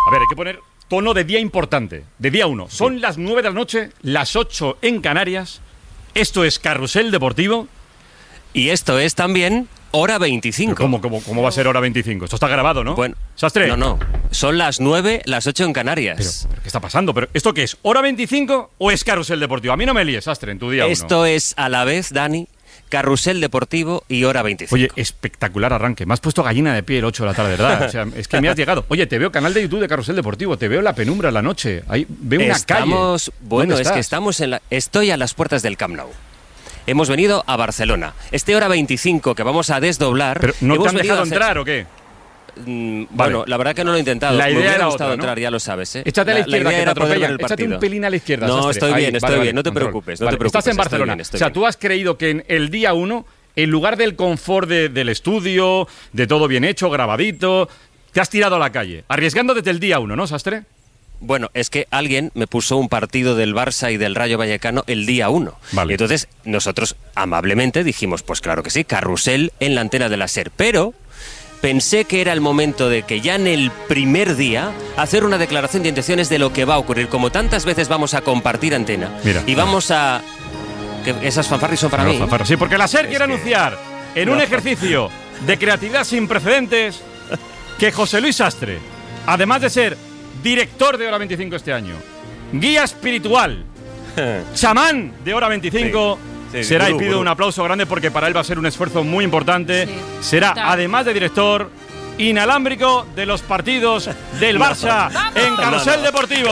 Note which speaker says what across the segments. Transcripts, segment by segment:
Speaker 1: A ver, hay que poner tono de día importante, de día 1. Son las 9 de la noche, las 8 en Canarias. Esto es Carrusel Deportivo.
Speaker 2: Y esto es también Hora 25.
Speaker 1: ¿Cómo va a ser Hora 25? Esto está grabado, ¿no?
Speaker 2: Bueno,
Speaker 1: ¿Sastre?
Speaker 2: No. Son las 9, las 8 en Canarias.
Speaker 1: ¿Pero qué está pasando? ¿Pero esto qué es? ¿Hora 25 o es Carrusel Deportivo? A mí no me líes, Sastre, en tu día 1.
Speaker 2: Esto es a la vez, Dani, Carrusel Deportivo y Hora 25.
Speaker 1: Oye, espectacular arranque. Me has puesto gallina de pie el 8 de la tarde, ¿verdad? O sea, es que me has llegado. Oye, te veo canal de YouTube de Carrusel Deportivo, te veo la penumbra en la noche. Ahí veo una calle.
Speaker 2: Bueno, es que estamos estoy a las puertas del Camp Nou. Hemos venido a Barcelona. Hora 25 que vamos a desdoblar.
Speaker 1: ¿Pero no te han dejado entrar o qué?
Speaker 2: Bueno, la verdad que no lo he intentado.
Speaker 1: La idea era
Speaker 2: gustado
Speaker 1: otra, ¿no?
Speaker 2: entrar, ya lo sabes, ¿eh?
Speaker 1: Échate a la izquierda, que te atropellan. Échate un pelín a la izquierda.
Speaker 2: No,
Speaker 1: Sastre.
Speaker 2: estoy bien,
Speaker 1: Vale,
Speaker 2: no te preocupes. No te preocupes.
Speaker 1: Estás en Barcelona.
Speaker 2: Estoy
Speaker 1: O sea,
Speaker 2: bien.
Speaker 1: tú has creído que en el día 1, en lugar del confort del estudio, de todo bien hecho, grabadito, te has tirado a la calle, arriesgando desde el día 1, ¿no, Sastre?
Speaker 2: Bueno, es que alguien me puso un partido del Barça y del Rayo Vallecano el día 1.
Speaker 1: Vale.
Speaker 2: Y entonces nosotros amablemente dijimos, pues claro que sí, Carrusel en la antena de la SER. Pero pensé que era el momento de que ya en el primer día hacer una declaración de intenciones de lo que va a ocurrir. Como tantas veces vamos a compartir antena.
Speaker 1: Mira.
Speaker 2: Y vamos a... que esas fanfarris son para mí.
Speaker 1: Sí, porque la SER quiere anunciar en un ejercicio de creatividad sin precedentes que José Luis Sastre, además de ser director de Hora 25 este año, guía espiritual, chamán de Hora 25, será, y pido un aplauso grande porque para él va a ser un esfuerzo muy importante, será, además de director, inalámbrico de los partidos del Barça en Carrusel Deportivo.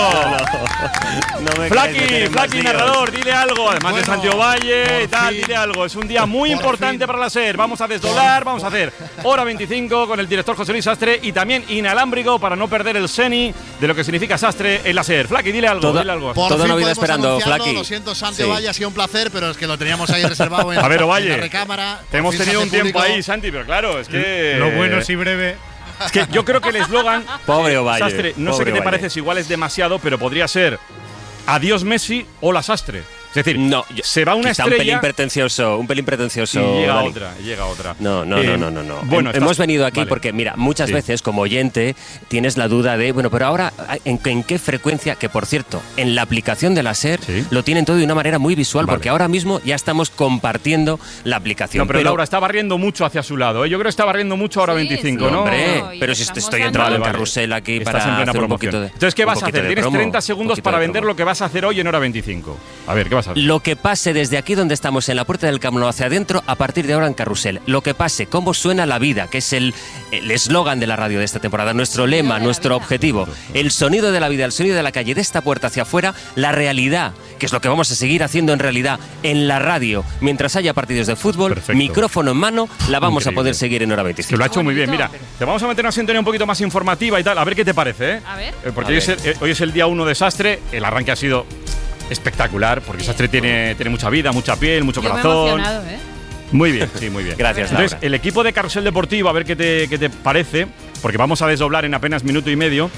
Speaker 1: Flaky, narrador, dile algo, además de Santiago Valle y tal, dile algo. Es un día muy importante para la SER. Vamos a desdoblar, vamos a hacer Hora 25 con el director José Luis Sastre y también inalámbrico para no perder el seni de lo que significa Sastre en la SER. Flaky, dile algo, dile algo.
Speaker 2: Toda una vida esperando, Flaky.
Speaker 3: Lo siento, Santiago Valle, ha sido un placer, pero es que lo teníamos ahí reservado en,
Speaker 1: a ver,
Speaker 3: en
Speaker 1: Ovalle,
Speaker 3: la recámara.
Speaker 1: te hemos tenido un tiempo ahí, Santi, pero claro, es que...
Speaker 4: Lo bueno es y breve.
Speaker 1: Es que yo creo que el eslogan,
Speaker 2: pobre Ovalle,
Speaker 1: Sastre, no sé qué te parece, si igual es demasiado, pero podría ser adiós Messi, hola Sastre. Es decir,
Speaker 2: no,
Speaker 1: se va una estrella,
Speaker 2: un pelín pretencioso.
Speaker 1: Y llega
Speaker 2: Dani.
Speaker 1: otra.
Speaker 2: No.
Speaker 1: Bueno,
Speaker 2: hemos venido aquí
Speaker 1: vale.
Speaker 2: porque, mira, muchas veces como oyente tienes la duda de, bueno, pero ahora, ¿en qué frecuencia? Que, por cierto, en la aplicación de la SER lo tienen todo de una manera muy visual, porque ahora mismo ya estamos compartiendo la aplicación.
Speaker 1: No, pero Laura está barriendo mucho hacia su lado, ¿eh? Yo creo que está barriendo mucho Hora 25, ¿no?
Speaker 2: Hombre, pero si estoy entrando en Carrusel aquí
Speaker 1: estás
Speaker 2: para
Speaker 1: en plena
Speaker 2: hacer un
Speaker 1: promoción.
Speaker 2: poquito de...
Speaker 1: Entonces, ¿qué vas a hacer? Tienes 30 segundos para vender lo que vas a hacer hoy en Hora 25. A ver, ¿qué vas a hacer?
Speaker 2: Lo que pase desde aquí donde estamos, en la puerta del Camp Nou hacia adentro, a partir de ahora en Carrusel. Lo que pase, cómo suena la vida, que es el eslogan de la radio de esta temporada, nuestro lema, nuestro objetivo. El sonido de la vida, el sonido de la calle, de esta puerta hacia afuera, la realidad, que es lo que vamos a seguir haciendo en realidad en la radio. Mientras haya partidos de fútbol,
Speaker 1: perfecto,
Speaker 2: micrófono en mano, la vamos a poder seguir en Hora 25.
Speaker 1: Que lo ha hecho muy bien. Mira, te vamos a meter una sintonía un poquito más informativa y tal. A ver qué te parece, ¿eh?
Speaker 5: A ver.
Speaker 1: Porque hoy es el día 1 de Sastre. El arranque ha sido espectacular, porque Sastre tiene mucha vida, mucha piel, mucho corazón.
Speaker 5: Me he emocionado, ¿eh?
Speaker 1: Muy bien, sí, muy bien.
Speaker 2: Gracias,
Speaker 1: Entonces,
Speaker 2: Laura.
Speaker 1: el equipo de Carrusel Deportivo, a ver qué te parece, porque vamos a desdoblar en apenas minuto y medio,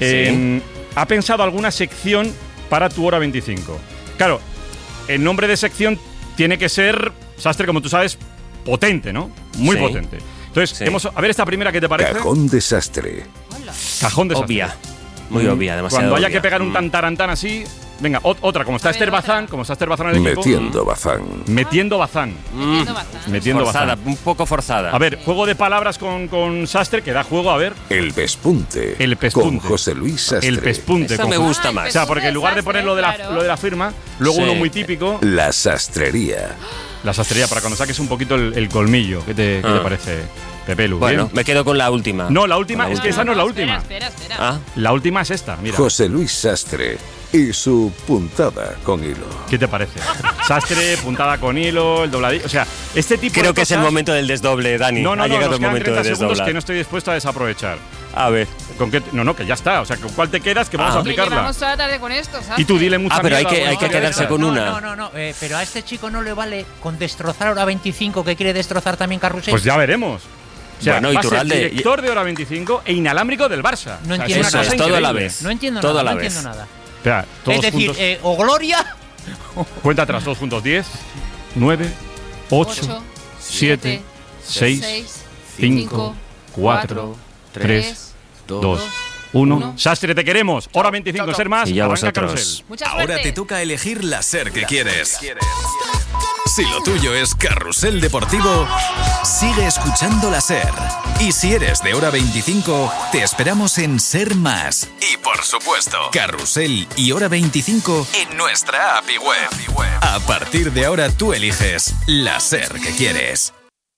Speaker 1: ha pensado alguna sección para tu Hora 25. Claro, el nombre de sección tiene que ser, Sastre, como tú sabes, potente, ¿no? Muy potente. Entonces, a ver esta primera, ¿qué te parece?
Speaker 6: Cajón Desastre.
Speaker 1: Cajón Desastre.
Speaker 2: Obvia. Muy obvia, demasiado
Speaker 1: Cuando haya
Speaker 2: obvia.
Speaker 1: que pegar un tantarantán así... Venga, otra, como está Esther Bazán en el equipo.
Speaker 6: Metiendo Bazán.
Speaker 1: Metiendo Bazán. Metiendo
Speaker 2: Forzada,
Speaker 1: Bazán.
Speaker 2: un poco forzada.
Speaker 1: A ver, juego de palabras con Sastre, que da juego, a ver.
Speaker 6: El Pespunte.
Speaker 1: El Pespunte.
Speaker 6: Con José Luis Sastre.
Speaker 1: El Pespunte.
Speaker 2: Esa me gusta más.
Speaker 1: O sea, porque en lugar de poner lo de la firma, luego uno muy típico.
Speaker 6: La Sastrería.
Speaker 1: La sastrería, para cuando saques un poquito el colmillo. ¿Qué te parece, Pepelu?
Speaker 2: Bueno,
Speaker 1: ¿bien?
Speaker 2: me quedo con la última.
Speaker 1: No, la última, es que esa no es la última.
Speaker 5: Espera.
Speaker 2: Ah,
Speaker 1: La última es esta, mira.
Speaker 6: José Luis Sastre y su puntada con hilo.
Speaker 1: ¿Qué te parece? Sastre, puntada con hilo, el dobladillo. O sea, este tipo
Speaker 2: creo
Speaker 1: de
Speaker 2: que es el
Speaker 1: cosas-
Speaker 2: momento del desdoble, Dani.
Speaker 1: No,
Speaker 2: ha llegado
Speaker 1: nos
Speaker 2: el
Speaker 1: quedan
Speaker 2: momento
Speaker 1: 30
Speaker 2: de
Speaker 1: segundos
Speaker 2: desdoblar.
Speaker 1: que no estoy dispuesto a desaprovechar.
Speaker 2: A ver.
Speaker 1: ¿Con qué? No, que ya está. O sea, ¿con cuál te quedas? Que vamos a aplicarla.
Speaker 5: Llevamos toda la tarde con esto, ¿sabes?
Speaker 1: Y tú dile mucha
Speaker 2: pero
Speaker 1: mierda,
Speaker 2: hay que quedarse con una.
Speaker 4: No, pero a este chico no le vale con destrozar Hora 25, que quiere destrozar también Carrusel.
Speaker 1: Pues ya veremos. O sea,
Speaker 2: Bueno,
Speaker 1: va a ser
Speaker 2: Iturralde-
Speaker 1: director de Hora 25 e inalámbrico del Barça.
Speaker 4: No
Speaker 1: O sea,
Speaker 4: entiendo
Speaker 1: es
Speaker 2: Eso
Speaker 1: una
Speaker 2: es,
Speaker 1: cosa
Speaker 2: todo a la
Speaker 1: increíble.
Speaker 2: vez.
Speaker 4: No entiendo
Speaker 2: Todo
Speaker 4: nada,
Speaker 2: a la
Speaker 4: no
Speaker 2: vez.
Speaker 4: entiendo nada.
Speaker 1: Espera, todos
Speaker 4: Es decir,
Speaker 1: juntos.
Speaker 4: o Gloria.
Speaker 1: Cuenta atrás, todos juntos. 10, 9, 8, 7, 6, 5, 4, 3, 2, 1. Sastre, te queremos. Hora 25, ser más.
Speaker 2: Y ya
Speaker 1: Arranca
Speaker 2: vosotros.
Speaker 1: Carrusel.
Speaker 5: Mucha
Speaker 7: Ahora
Speaker 5: suerte.
Speaker 7: te toca elegir la SER que quieres. Si lo tuyo es Carrusel Deportivo, sigue escuchando la SER. Y si eres de Hora 25, te esperamos en Ser Más. Y por supuesto, Carrusel y Hora 25 en nuestra API web. A partir de ahora tú eliges la SER que quieres.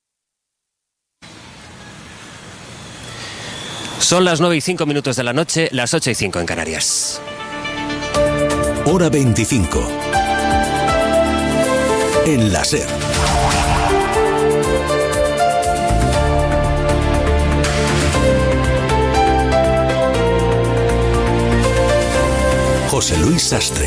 Speaker 2: Son las 9:05 de la noche, las 8:05 en Canarias.
Speaker 6: Hora 25. En la SER. José Luis Sastre.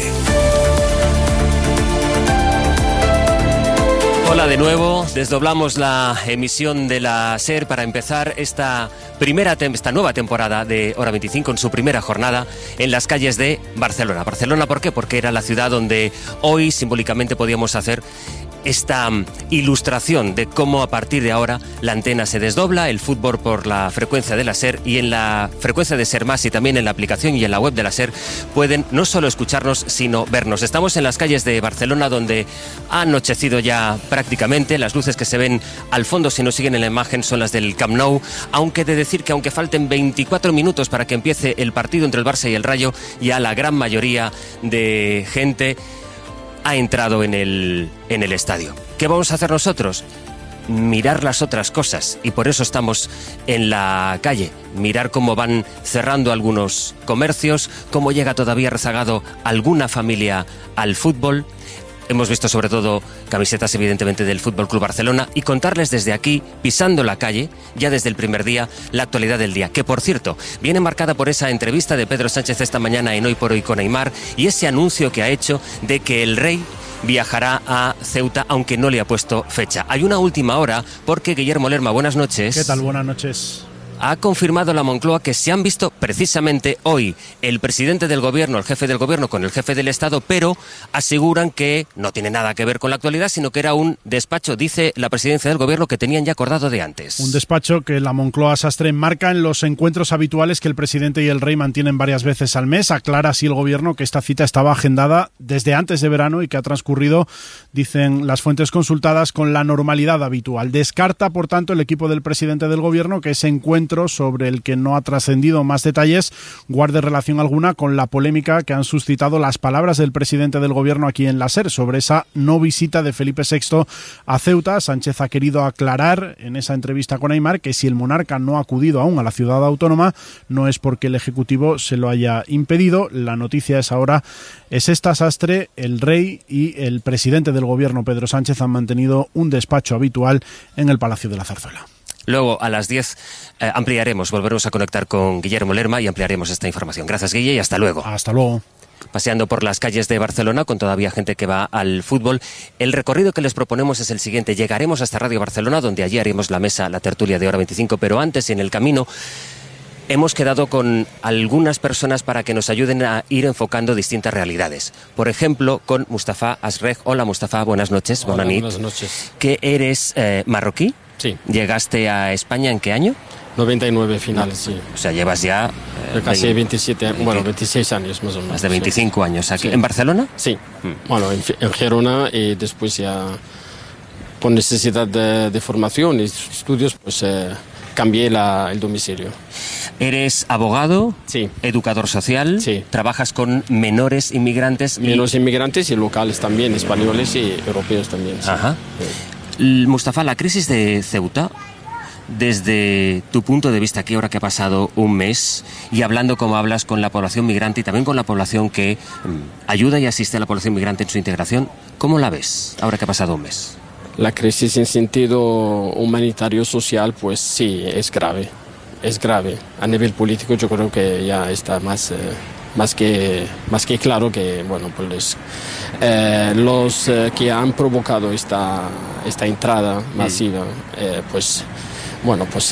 Speaker 2: Hola de nuevo, desdoblamos la emisión de la SER para empezar esta nueva temporada de Hora 25 en su primera jornada en las calles de Barcelona. Barcelona, ¿por qué? Porque era la ciudad donde hoy simbólicamente podíamos hacer esta ilustración de cómo a partir de ahora la antena se desdobla, el fútbol por la frecuencia de la SER, y en la frecuencia de Ser Más y también en la aplicación y en la web de la SER pueden no solo escucharnos sino vernos. Estamos en las calles de Barcelona donde ha anochecido ya prácticamente. Las luces que se ven al fondo, si nos siguen en la imagen, son las del Camp Nou, aunque de decir que aunque falten 24 minutos para que empiece el partido entre el Barça y el Rayo, ya la gran mayoría de gente ha entrado en el estadio. ¿Qué vamos a hacer nosotros? Mirar las otras cosas, y por eso estamos en la calle. Mirar cómo van cerrando algunos comercios, cómo llega todavía rezagado alguna familia al fútbol. Hemos visto sobre todo camisetas evidentemente del Fútbol Club Barcelona, y contarles desde aquí, pisando la calle, ya desde el primer día, la actualidad del día, que por cierto viene marcada por esa entrevista de Pedro Sánchez esta mañana en Hoy por Hoy con Aimar, y ese anuncio que ha hecho de que el rey viajará a Ceuta, aunque no le ha puesto fecha. Hay una última hora porque Guillermo Lerma, buenas noches.
Speaker 8: ¿Qué tal? Buenas noches.
Speaker 2: Ha confirmado la Moncloa que se han visto precisamente hoy el presidente del gobierno, el jefe del gobierno con el jefe del Estado, pero aseguran que no tiene nada que ver con la actualidad, sino que era un despacho, dice la presidencia del gobierno, que tenían ya acordado de antes.
Speaker 8: Un despacho que la Moncloa Sastre marca en los encuentros habituales que el presidente y el rey mantienen varias veces al mes. Aclara así el gobierno que esta cita estaba agendada desde antes de verano y que ha transcurrido, dicen las fuentes consultadas, con la normalidad habitual. Descarta, por tanto, el equipo del presidente del gobierno que ese encuentro, sobre el que no ha trascendido más detalles, guarde relación alguna con la polémica que han suscitado las palabras del presidente del gobierno aquí en la SER sobre esa no visita de Felipe VI a Ceuta. Sánchez ha querido aclarar en esa entrevista con Aimar que si el monarca no ha acudido aún a la ciudad autónoma no es porque el Ejecutivo se lo haya impedido. La noticia es esta, Sastre. El rey y el presidente del gobierno, Pedro Sánchez, han mantenido un despacho habitual en el Palacio de la Zarzuela.
Speaker 2: Luego, a las 10, volveremos a conectar con Guillermo Lerma y ampliaremos esta información. Gracias, Guille, y hasta luego.
Speaker 8: Hasta luego.
Speaker 2: Paseando por las calles de Barcelona con todavía gente que va al fútbol. El recorrido que les proponemos es el siguiente. Llegaremos hasta Radio Barcelona, donde allí haremos la tertulia de Hora 25, pero antes, en el camino, hemos quedado con algunas personas para que nos ayuden a ir enfocando distintas realidades. Por ejemplo, con Mustafa Asrej. Hola, Mustafa, buenas noches.
Speaker 9: Hola, buenas noches.
Speaker 2: ¿Que eres marroquí?
Speaker 9: Sí.
Speaker 2: ¿Llegaste a España en qué año?
Speaker 9: 99 finales, sí.
Speaker 2: O sea, llevas ya...
Speaker 9: casi 26 años más o menos.
Speaker 2: Más de 25
Speaker 9: sí.
Speaker 2: años. ¿Aquí
Speaker 9: Sí.
Speaker 2: en Barcelona?
Speaker 9: Sí. Bueno, en Gerona, y después ya por necesidad de formación y estudios, pues cambié el domicilio.
Speaker 2: ¿Eres abogado?
Speaker 9: Sí.
Speaker 2: ¿Educador social?
Speaker 9: Sí.
Speaker 2: ¿Trabajas con menores inmigrantes?
Speaker 9: Menos inmigrantes y locales también, españoles y europeos también. Sí.
Speaker 2: Ajá.
Speaker 9: Sí.
Speaker 2: Mustafa, la crisis de Ceuta, desde tu punto de vista aquí, ahora que ha pasado un mes, y hablando como hablas con la población migrante y también con la población que ayuda y asiste a la población migrante en su integración, ¿cómo la ves ahora que ha pasado un mes?
Speaker 9: La crisis en sentido humanitario, social, pues sí, es grave. Es grave. A nivel político yo creo que ya está más que claro que, bueno, pues los que han provocado esta entrada masiva, pues bueno, pues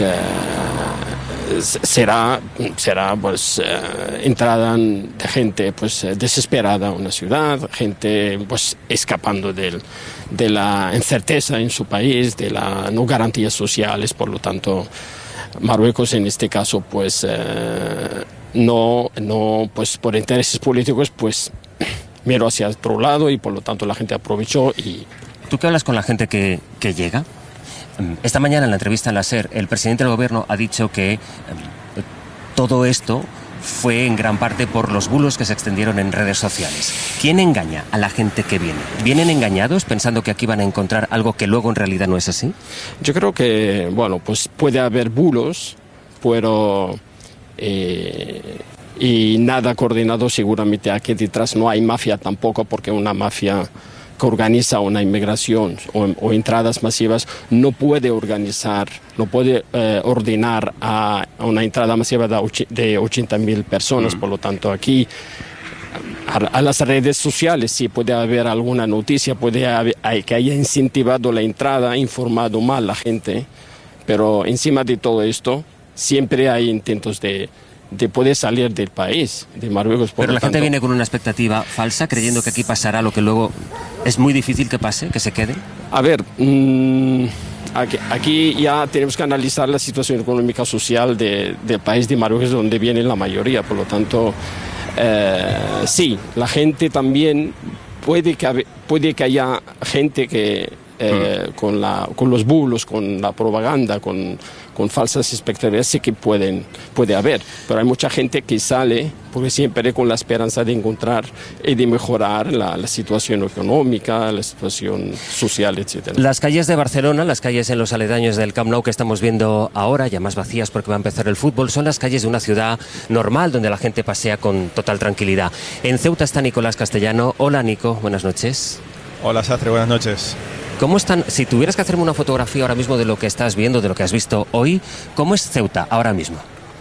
Speaker 9: será pues entrada de gente pues desesperada a una ciudad, gente pues escapando de la incerteza en su país, de las no garantías sociales. Por lo tanto, Marruecos en este caso pues no, pues por intereses políticos, pues miró hacia otro lado y por lo tanto la gente aprovechó. Y
Speaker 2: ¿tú qué hablas con la gente que llega? Esta mañana en la entrevista en la SER, el presidente del gobierno ha dicho que todo esto fue en gran parte por los bulos que se extendieron en redes sociales. ¿Quién engaña a la gente que viene? ¿Vienen engañados pensando que aquí van a encontrar algo que luego en realidad no es así?
Speaker 9: Yo creo que, bueno, pues puede haber bulos, pero y nada coordinado seguramente aquí detrás. No hay mafia tampoco, porque una mafia que organiza una inmigración o entradas masivas no puede organizar, no puede ordenar a una entrada masiva de 80.000 personas. Por lo tanto, aquí a las redes sociales sí puede haber alguna noticia, puede haber que haya incentivado la entrada, informado mal a la gente, pero encima de todo esto siempre hay intentos de poder salir del país, de Marruecos.
Speaker 2: Pero la gente viene con una expectativa falsa, creyendo que aquí pasará lo que luego es muy difícil que pase, que se quede.
Speaker 9: A ver, aquí ya tenemos que analizar la situación económica social del país de Marruecos, donde viene la mayoría. Por lo tanto, sí, la gente también puede que haya gente que con los bulos, con la propaganda, con falsas expectativas, sí que puede haber, pero hay mucha gente que sale porque siempre con la esperanza de encontrar y de mejorar la situación económica, la situación social, etc.
Speaker 2: Las calles de Barcelona, las calles en los aledaños del Camp Nou que estamos viendo ahora, ya más vacías porque va a empezar el fútbol, son las calles de una ciudad normal donde la gente pasea con total tranquilidad. En Ceuta está Nicolás Castellano. Hola, Nico, buenas noches.
Speaker 5: Hola, Sastre, buenas noches.
Speaker 2: ¿Cómo están? Si tuvieras que hacerme una fotografía ahora mismo de lo que estás viendo, de lo que has visto hoy, ¿cómo es Ceuta ahora mismo?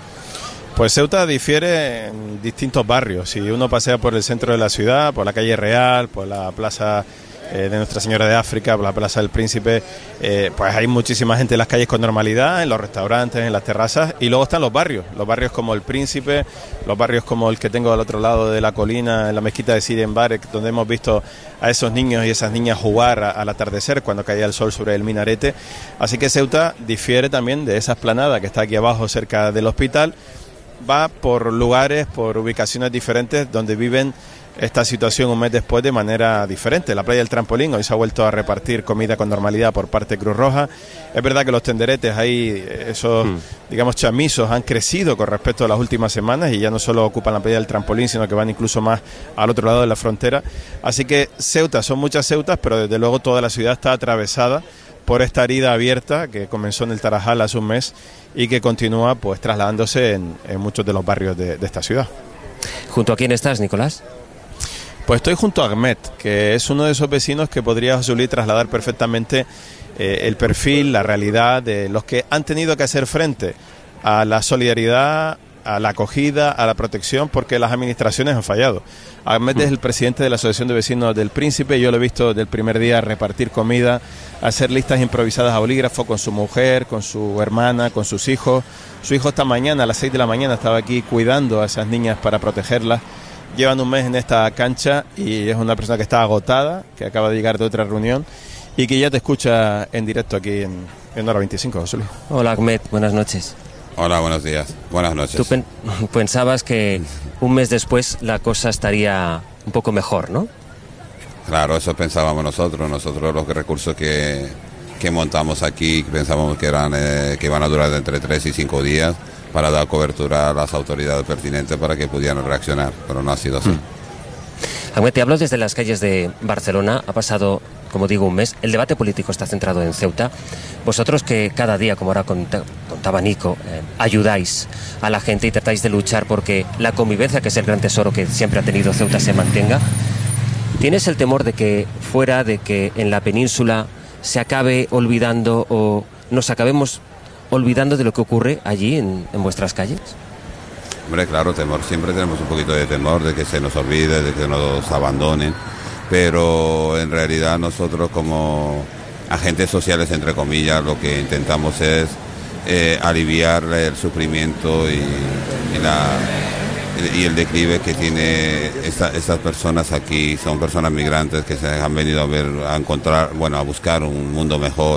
Speaker 5: Pues Ceuta difiere en distintos barrios. Si uno pasea por el centro de la ciudad, por la calle Real, por la plaza de Nuestra Señora de África, por la Plaza del Príncipe, pues hay muchísima gente en las calles con normalidad, en los restaurantes, en las terrazas, y luego están los barrios como el Príncipe, los barrios como el que tengo al otro lado de la colina, en la mezquita de Sidi Mbarek, donde hemos visto a esos niños y esas niñas jugar al atardecer cuando caía el sol sobre el minarete. Así que Ceuta difiere también de esa esplanada que está aquí abajo cerca del hospital, va por lugares, por ubicaciones diferentes donde viven esta situación un mes después de manera diferente. La playa del Trampolín hoy se ha vuelto a repartir comida con normalidad por parte de Cruz Roja. Es verdad que los tenderetes ahí, esos digamos chamisos, han crecido con respecto a las últimas semanas y ya no solo ocupan la playa del Trampolín, sino que van incluso más al otro lado de la frontera. Así que Ceuta, son muchas Ceutas, pero desde luego toda la ciudad está atravesada por esta herida abierta que comenzó en el Tarajal hace un mes y que continúa pues trasladándose en muchos de los barrios de esta ciudad.
Speaker 2: ¿Junto a quién estás, Nicolás?
Speaker 5: Pues estoy junto a Ahmed, que es uno de esos vecinos que podría José Luis trasladar perfectamente el perfil, la realidad de los que han tenido que hacer frente a la solidaridad, a la acogida, a la protección, porque las administraciones han fallado. Ahmed es el presidente de la Asociación de Vecinos del Príncipe. Yo lo he visto del primer día repartir comida, hacer listas improvisadas a bolígrafo con su mujer, con su hermana, con sus hijos. Su hijo esta mañana, a las 6 de la mañana, estaba aquí cuidando a esas niñas para protegerlas. Llevan un mes en esta cancha y es una persona que está agotada, que acaba de llegar de otra reunión y que ya te escucha en directo aquí en Hora 25, José Luis.
Speaker 2: Hola, Ahmed, buenas noches.
Speaker 10: Hola, buenos días. Buenas noches.
Speaker 2: Tú pensabas que un mes después la cosa estaría un poco mejor, ¿no?
Speaker 10: Claro, eso pensábamos nosotros. Nosotros los recursos que montamos aquí pensábamos que iban a durar entre 3 y 5 días para dar cobertura a las autoridades pertinentes para que pudieran reaccionar, pero no ha sido así.
Speaker 2: Ahmed, te hablo desde las calles de Barcelona. Ha pasado, como digo, un mes. El debate político está centrado en Ceuta. Vosotros que cada día, como ahora contaba Nico, ayudáis a la gente y tratáis de luchar porque la convivencia, que es el gran tesoro que siempre ha tenido Ceuta, se mantenga. ¿Tienes el temor de que fuera, de que en la península se acabe olvidando o nos acabemos olvidando de lo que ocurre allí en vuestras calles?
Speaker 10: Hombre, claro, temor. Siempre tenemos un poquito de temor de que se nos olvide, de que nos abandonen, pero en realidad nosotros como agentes sociales, entre comillas, lo que intentamos es aliviar el sufrimiento y el declive que tiene estas personas aquí. Son personas migrantes que se han venido a buscar un mundo mejor,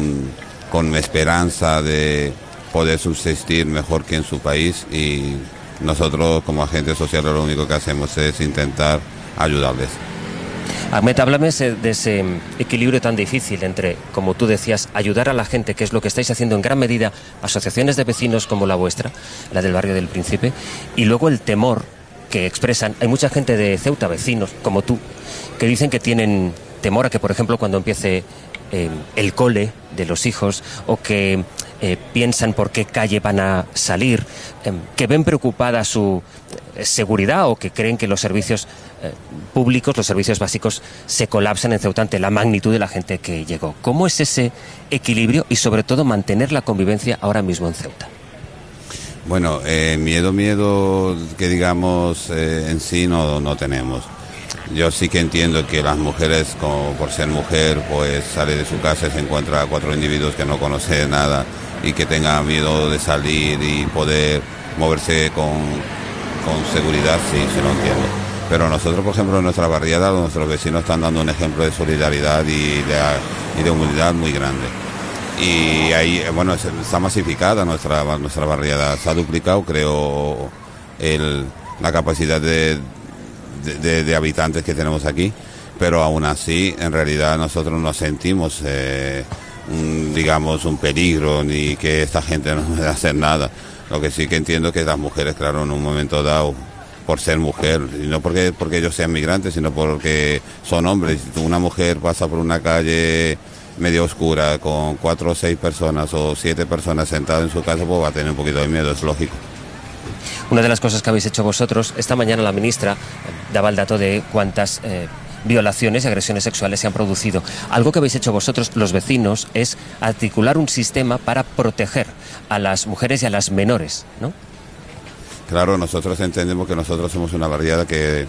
Speaker 10: con esperanza de poder subsistir mejor que en su país, y nosotros como agentes sociales lo único que hacemos es intentar ayudarles.
Speaker 2: Ahmed, háblame de ese equilibrio tan difícil entre, como tú decías, ayudar a la gente, que es lo que estáis haciendo en gran medida asociaciones de vecinos como la vuestra, la del barrio del Príncipe, y luego el temor que expresan. Hay mucha gente de Ceuta, vecinos como tú, que dicen que tienen temor a que, por ejemplo, cuando empiece el cole de los hijos, o que piensan por qué calle van a salir, que ven preocupada su seguridad, o que creen que los servicios públicos, los servicios básicos, se colapsan en Ceuta ante la magnitud de la gente que llegó. ¿Cómo es ese equilibrio y, sobre todo, mantener la convivencia ahora mismo en Ceuta?
Speaker 10: Bueno, miedo que digamos en sí no tenemos. Yo sí que entiendo que las mujeres, como por ser mujer, pues sale de su casa y se encuentra a 4 individuos que no conocen nada y que tenga miedo de salir y poder moverse con seguridad, sí lo entiendo. Pero nosotros, por ejemplo, en nuestra barriada, nuestros vecinos están dando un ejemplo de solidaridad y de humildad muy grande. Y ahí, bueno, está masificada nuestra barriada, se ha duplicado, creo, la capacidad de habitantes que tenemos aquí, pero aún así, en realidad, nosotros no sentimos, digamos, un peligro, ni que esta gente no pueda hacer nada. Lo que sí que entiendo es que las mujeres, claro, en un momento dado, por ser mujer, y no porque ellos sean migrantes, sino porque son hombres. Si una mujer pasa por una calle medio oscura con 4 o 6 personas o 7 personas sentadas en su casa, pues va a tener un poquito de miedo, es lógico.
Speaker 2: Una de las cosas que habéis hecho vosotros, esta mañana la ministra daba el dato de cuántas violaciones y agresiones sexuales se han producido. Algo que habéis hecho vosotros, los vecinos, es articular un sistema para proteger a las mujeres y a las menores, ¿no?
Speaker 10: Claro, nosotros entendemos que nosotros somos una barriada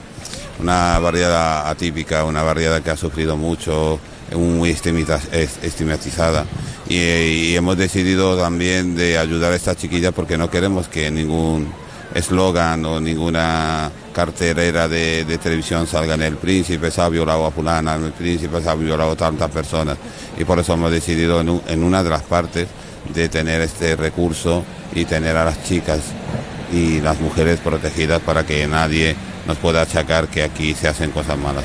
Speaker 10: atípica, una barriada que ha sufrido mucho, muy estigmatizada, y hemos decidido también de ayudar a estas chiquillas porque no queremos que ningún eslogan o ninguna cartelera de televisión salga en El Príncipe, se ha violado a fulana, en El Príncipe se ha violado a tantas personas, y por eso hemos decidido en una de las partes de tener este recurso y tener a las chicas y las mujeres protegidas para que nadie nos pueda achacar que aquí se hacen cosas malas.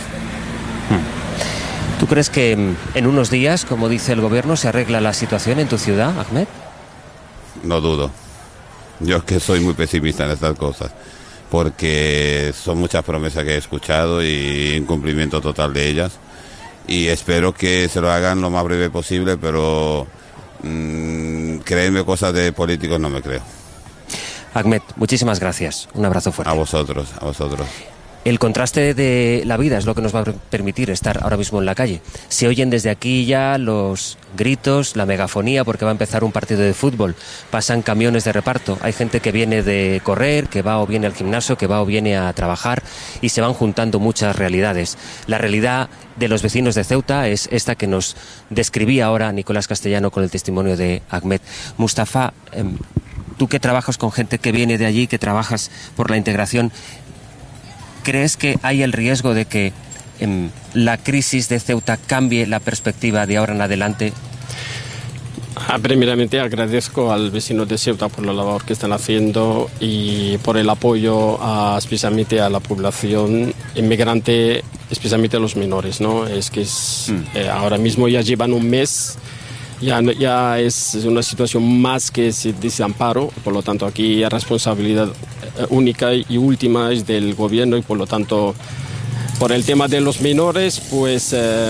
Speaker 2: ¿Tú crees que en unos días, como dice el gobierno, se arregla la situación en tu ciudad, Ahmed?
Speaker 10: No dudo. Yo es que soy muy pesimista en estas cosas, porque son muchas promesas que he escuchado y incumplimiento total de ellas, y espero que se lo hagan lo más breve posible, pero creerme cosas de políticos no me creo.
Speaker 2: Ahmed, muchísimas gracias. Un abrazo fuerte.
Speaker 10: A vosotros, a vosotros.
Speaker 2: El contraste de la vida es lo que nos va a permitir estar ahora mismo en la calle. Se oyen desde aquí ya los gritos, la megafonía, porque va a empezar un partido de fútbol. Pasan camiones de reparto. Hay gente que viene de correr, que va o viene al gimnasio, que va o viene a trabajar, y se van juntando muchas realidades. La realidad de los vecinos de Ceuta es esta que nos describía ahora Nicolás Castellano con el testimonio de Ahmed. Mustafa, tú que trabajas con gente que viene de allí, que trabajas por la integración, ¿crees que hay el riesgo de que la crisis de Ceuta cambie la perspectiva de ahora en adelante?
Speaker 9: Primeramente agradezco al vecino de Ceuta por la labor que están haciendo y por el apoyo especialmente a la población inmigrante, especialmente a los menores, ¿no? Es que ahora mismo ya llevan un mes. Ya es una situación más que de desamparo, por lo tanto aquí la responsabilidad única y última es del gobierno, y por lo tanto por el tema de los menores pues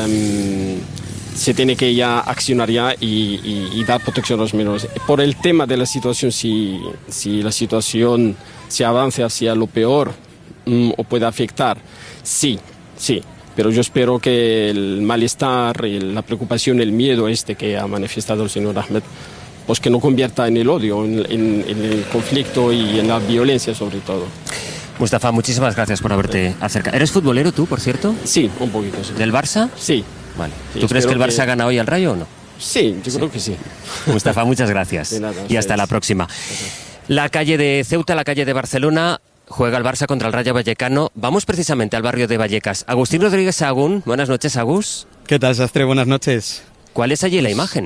Speaker 9: se tiene que ya accionar ya y dar protección a los menores. Por el tema de la situación, si la situación se avanza hacia lo peor o puede afectar, sí. Pero yo espero que el malestar, la preocupación, el miedo que ha manifestado el señor Ahmed, pues que no convierta en el odio, en el conflicto y en la violencia sobre todo.
Speaker 2: Mustafa, muchísimas gracias por haberte acercado. ¿Eres futbolero tú, por cierto?
Speaker 9: Sí, un poquito. Sí.
Speaker 2: ¿Del Barça?
Speaker 9: Sí.
Speaker 2: Vale. ¿Tú crees que el Barça gana hoy al Rayo o no?
Speaker 9: Sí, yo creo que sí.
Speaker 2: Mustafa, muchas gracias.
Speaker 9: De nada,
Speaker 2: y hasta la próxima. La calle de Ceuta, la calle de Barcelona. Juega el Barça contra el Rayo Vallecano. Vamos precisamente al barrio de Vallecas. Agustín Rodríguez Sahagún. Buenas noches, Agus.
Speaker 11: ¿Qué tal, Sastre? Buenas noches.
Speaker 2: ¿Cuál es allí la imagen?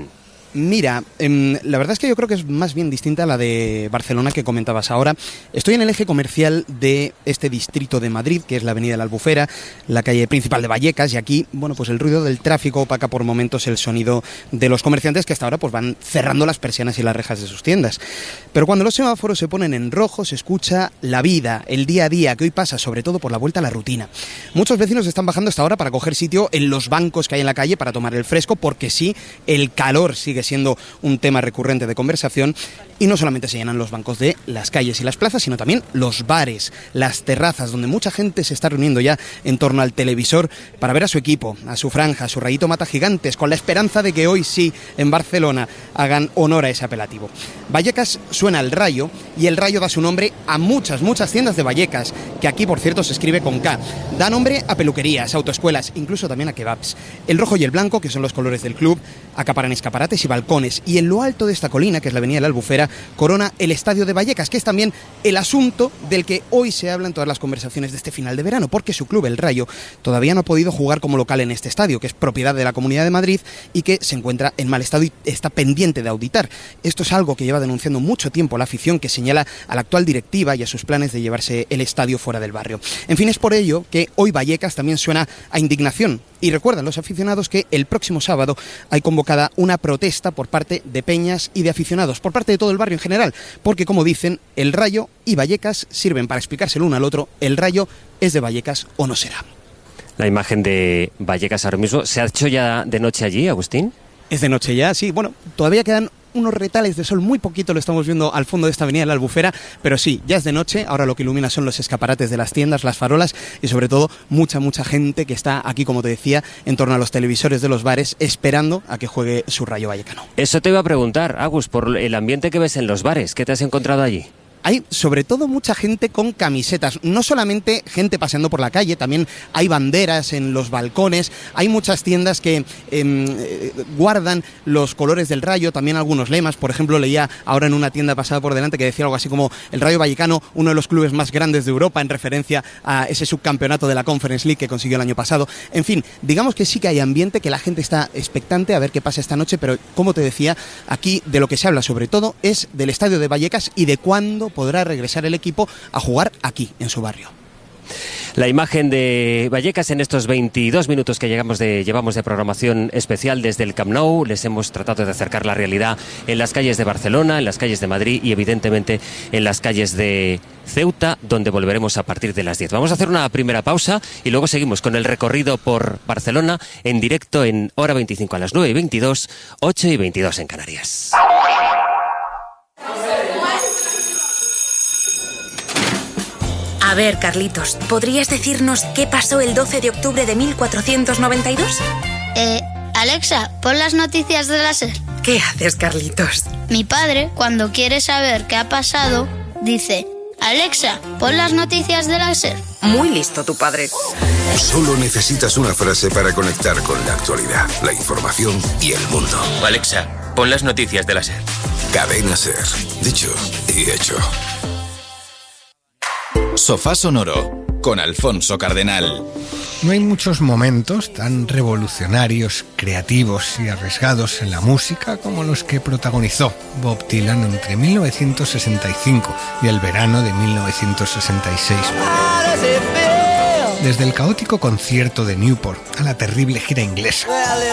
Speaker 11: Mira, la verdad es que yo creo que es más bien distinta a la de Barcelona que comentabas ahora. Estoy en el eje comercial de este distrito de Madrid, que es la avenida de la Albufera, la calle principal de Vallecas, y aquí, bueno, pues el ruido del tráfico opaca por momentos el sonido de los comerciantes que hasta ahora pues van cerrando las persianas y las rejas de sus tiendas. Pero cuando los semáforos se ponen en rojo, se escucha la vida, el día a día, que hoy pasa sobre todo por la vuelta a la rutina. Muchos vecinos están bajando hasta ahora para coger sitio en los bancos que hay en la calle para tomar el fresco, porque sí, el calor sigue siendo un tema recurrente de conversación, y no solamente se llenan los bancos de las calles y las plazas, sino también los bares, las terrazas, donde mucha gente se está reuniendo ya en torno al televisor para ver a su equipo, a su franja, a su Rayito Mata Gigantes, con la esperanza de que hoy sí, en Barcelona, hagan honor a ese apelativo. Vallecas suena el Rayo, y el Rayo da su nombre a muchas tiendas de Vallecas, que aquí, por cierto, se escribe con K. Da nombre a peluquerías, autoescuelas, incluso también a kebabs. El rojo y el blanco, que son los colores del club, acaparan escaparates y balcones, y en lo alto de esta colina, que es la avenida de la Albufera, corona el estadio de Vallecas, que es también el asunto del que hoy se habla en todas las conversaciones de este final de verano, porque su club, el Rayo, todavía no ha podido jugar como local en este estadio, que es propiedad de la Comunidad de Madrid y que se encuentra en mal estado y está pendiente de auditar. Esto es algo que lleva denunciando mucho tiempo la afición, que señala a la actual directiva y a sus planes de llevarse el estadio fuera del barrio. En fin, es por ello que hoy Vallecas también suena a indignación, y recuerdan los aficionados que el próximo sábado hay convocada una protesta por parte de peñas y de aficionados, por parte de todo el barrio en general, porque, como dicen, el Rayo y Vallecas sirven para explicarse el uno al otro. El Rayo es de Vallecas o no será.
Speaker 2: La imagen de Vallecas ahora mismo, ¿se ha hecho ya de noche allí, Agustín?
Speaker 11: Es de noche ya, sí. Bueno, todavía quedan unos retales de sol, muy poquito lo estamos viendo al fondo de esta avenida de la Albufera, pero sí, ya es de noche. Ahora lo que ilumina son los escaparates de las tiendas, las farolas, y sobre todo mucha gente que está aquí, como te decía, en torno a los televisores de los bares, esperando a que juegue su Rayo Vallecano.
Speaker 2: Eso te iba a preguntar, Agus, por el ambiente que ves en los bares, ¿qué te has encontrado allí?
Speaker 11: Hay sobre todo mucha gente con camisetas, no solamente gente paseando por la calle, también hay banderas en los balcones, hay muchas tiendas que guardan los colores del Rayo, también algunos lemas. Por ejemplo, leía ahora en una tienda pasada por delante que decía algo así como: el Rayo Vallecano, uno de los clubes más grandes de Europa, en referencia a ese subcampeonato de la Conference League que consiguió el año pasado. En fin, digamos que sí que hay ambiente, que la gente está expectante a ver qué pasa esta noche, pero como te decía, aquí de lo que se habla sobre todo es del estadio de Vallecas y de cuándo podrá regresar el equipo a jugar aquí, en su barrio.
Speaker 2: La imagen de Vallecas en estos 22 minutos que llevamos de programación especial desde el Camp Nou. Les hemos tratado de acercar la realidad en las calles de Barcelona, en las calles de Madrid y evidentemente en las calles de Ceuta, donde volveremos a partir de las 10. Vamos a hacer una primera pausa y luego seguimos con el recorrido por Barcelona en directo en Hora 25 a las 9:22, 8:22 en Canarias.
Speaker 12: A ver, Carlitos, ¿podrías decirnos qué pasó el 12 de octubre de 1492?
Speaker 13: Alexa, pon las noticias de la SER.
Speaker 12: ¿Qué haces, Carlitos?
Speaker 13: Mi padre, cuando quiere saber qué ha pasado, dice: Alexa, pon las noticias de la SER.
Speaker 12: Muy listo tu padre.
Speaker 6: Solo necesitas una frase para conectar con la actualidad, la información y el mundo.
Speaker 14: Alexa, pon las noticias de la SER.
Speaker 6: Cadena SER. Dicho y hecho.
Speaker 7: Sofá Sonoro con Alfonso Cardenal.
Speaker 15: No hay muchos momentos tan revolucionarios, creativos y arriesgados en la música como los que protagonizó Bob Dylan entre 1965 y el verano de 1966. Desde el caótico concierto de Newport a la terrible gira inglesa.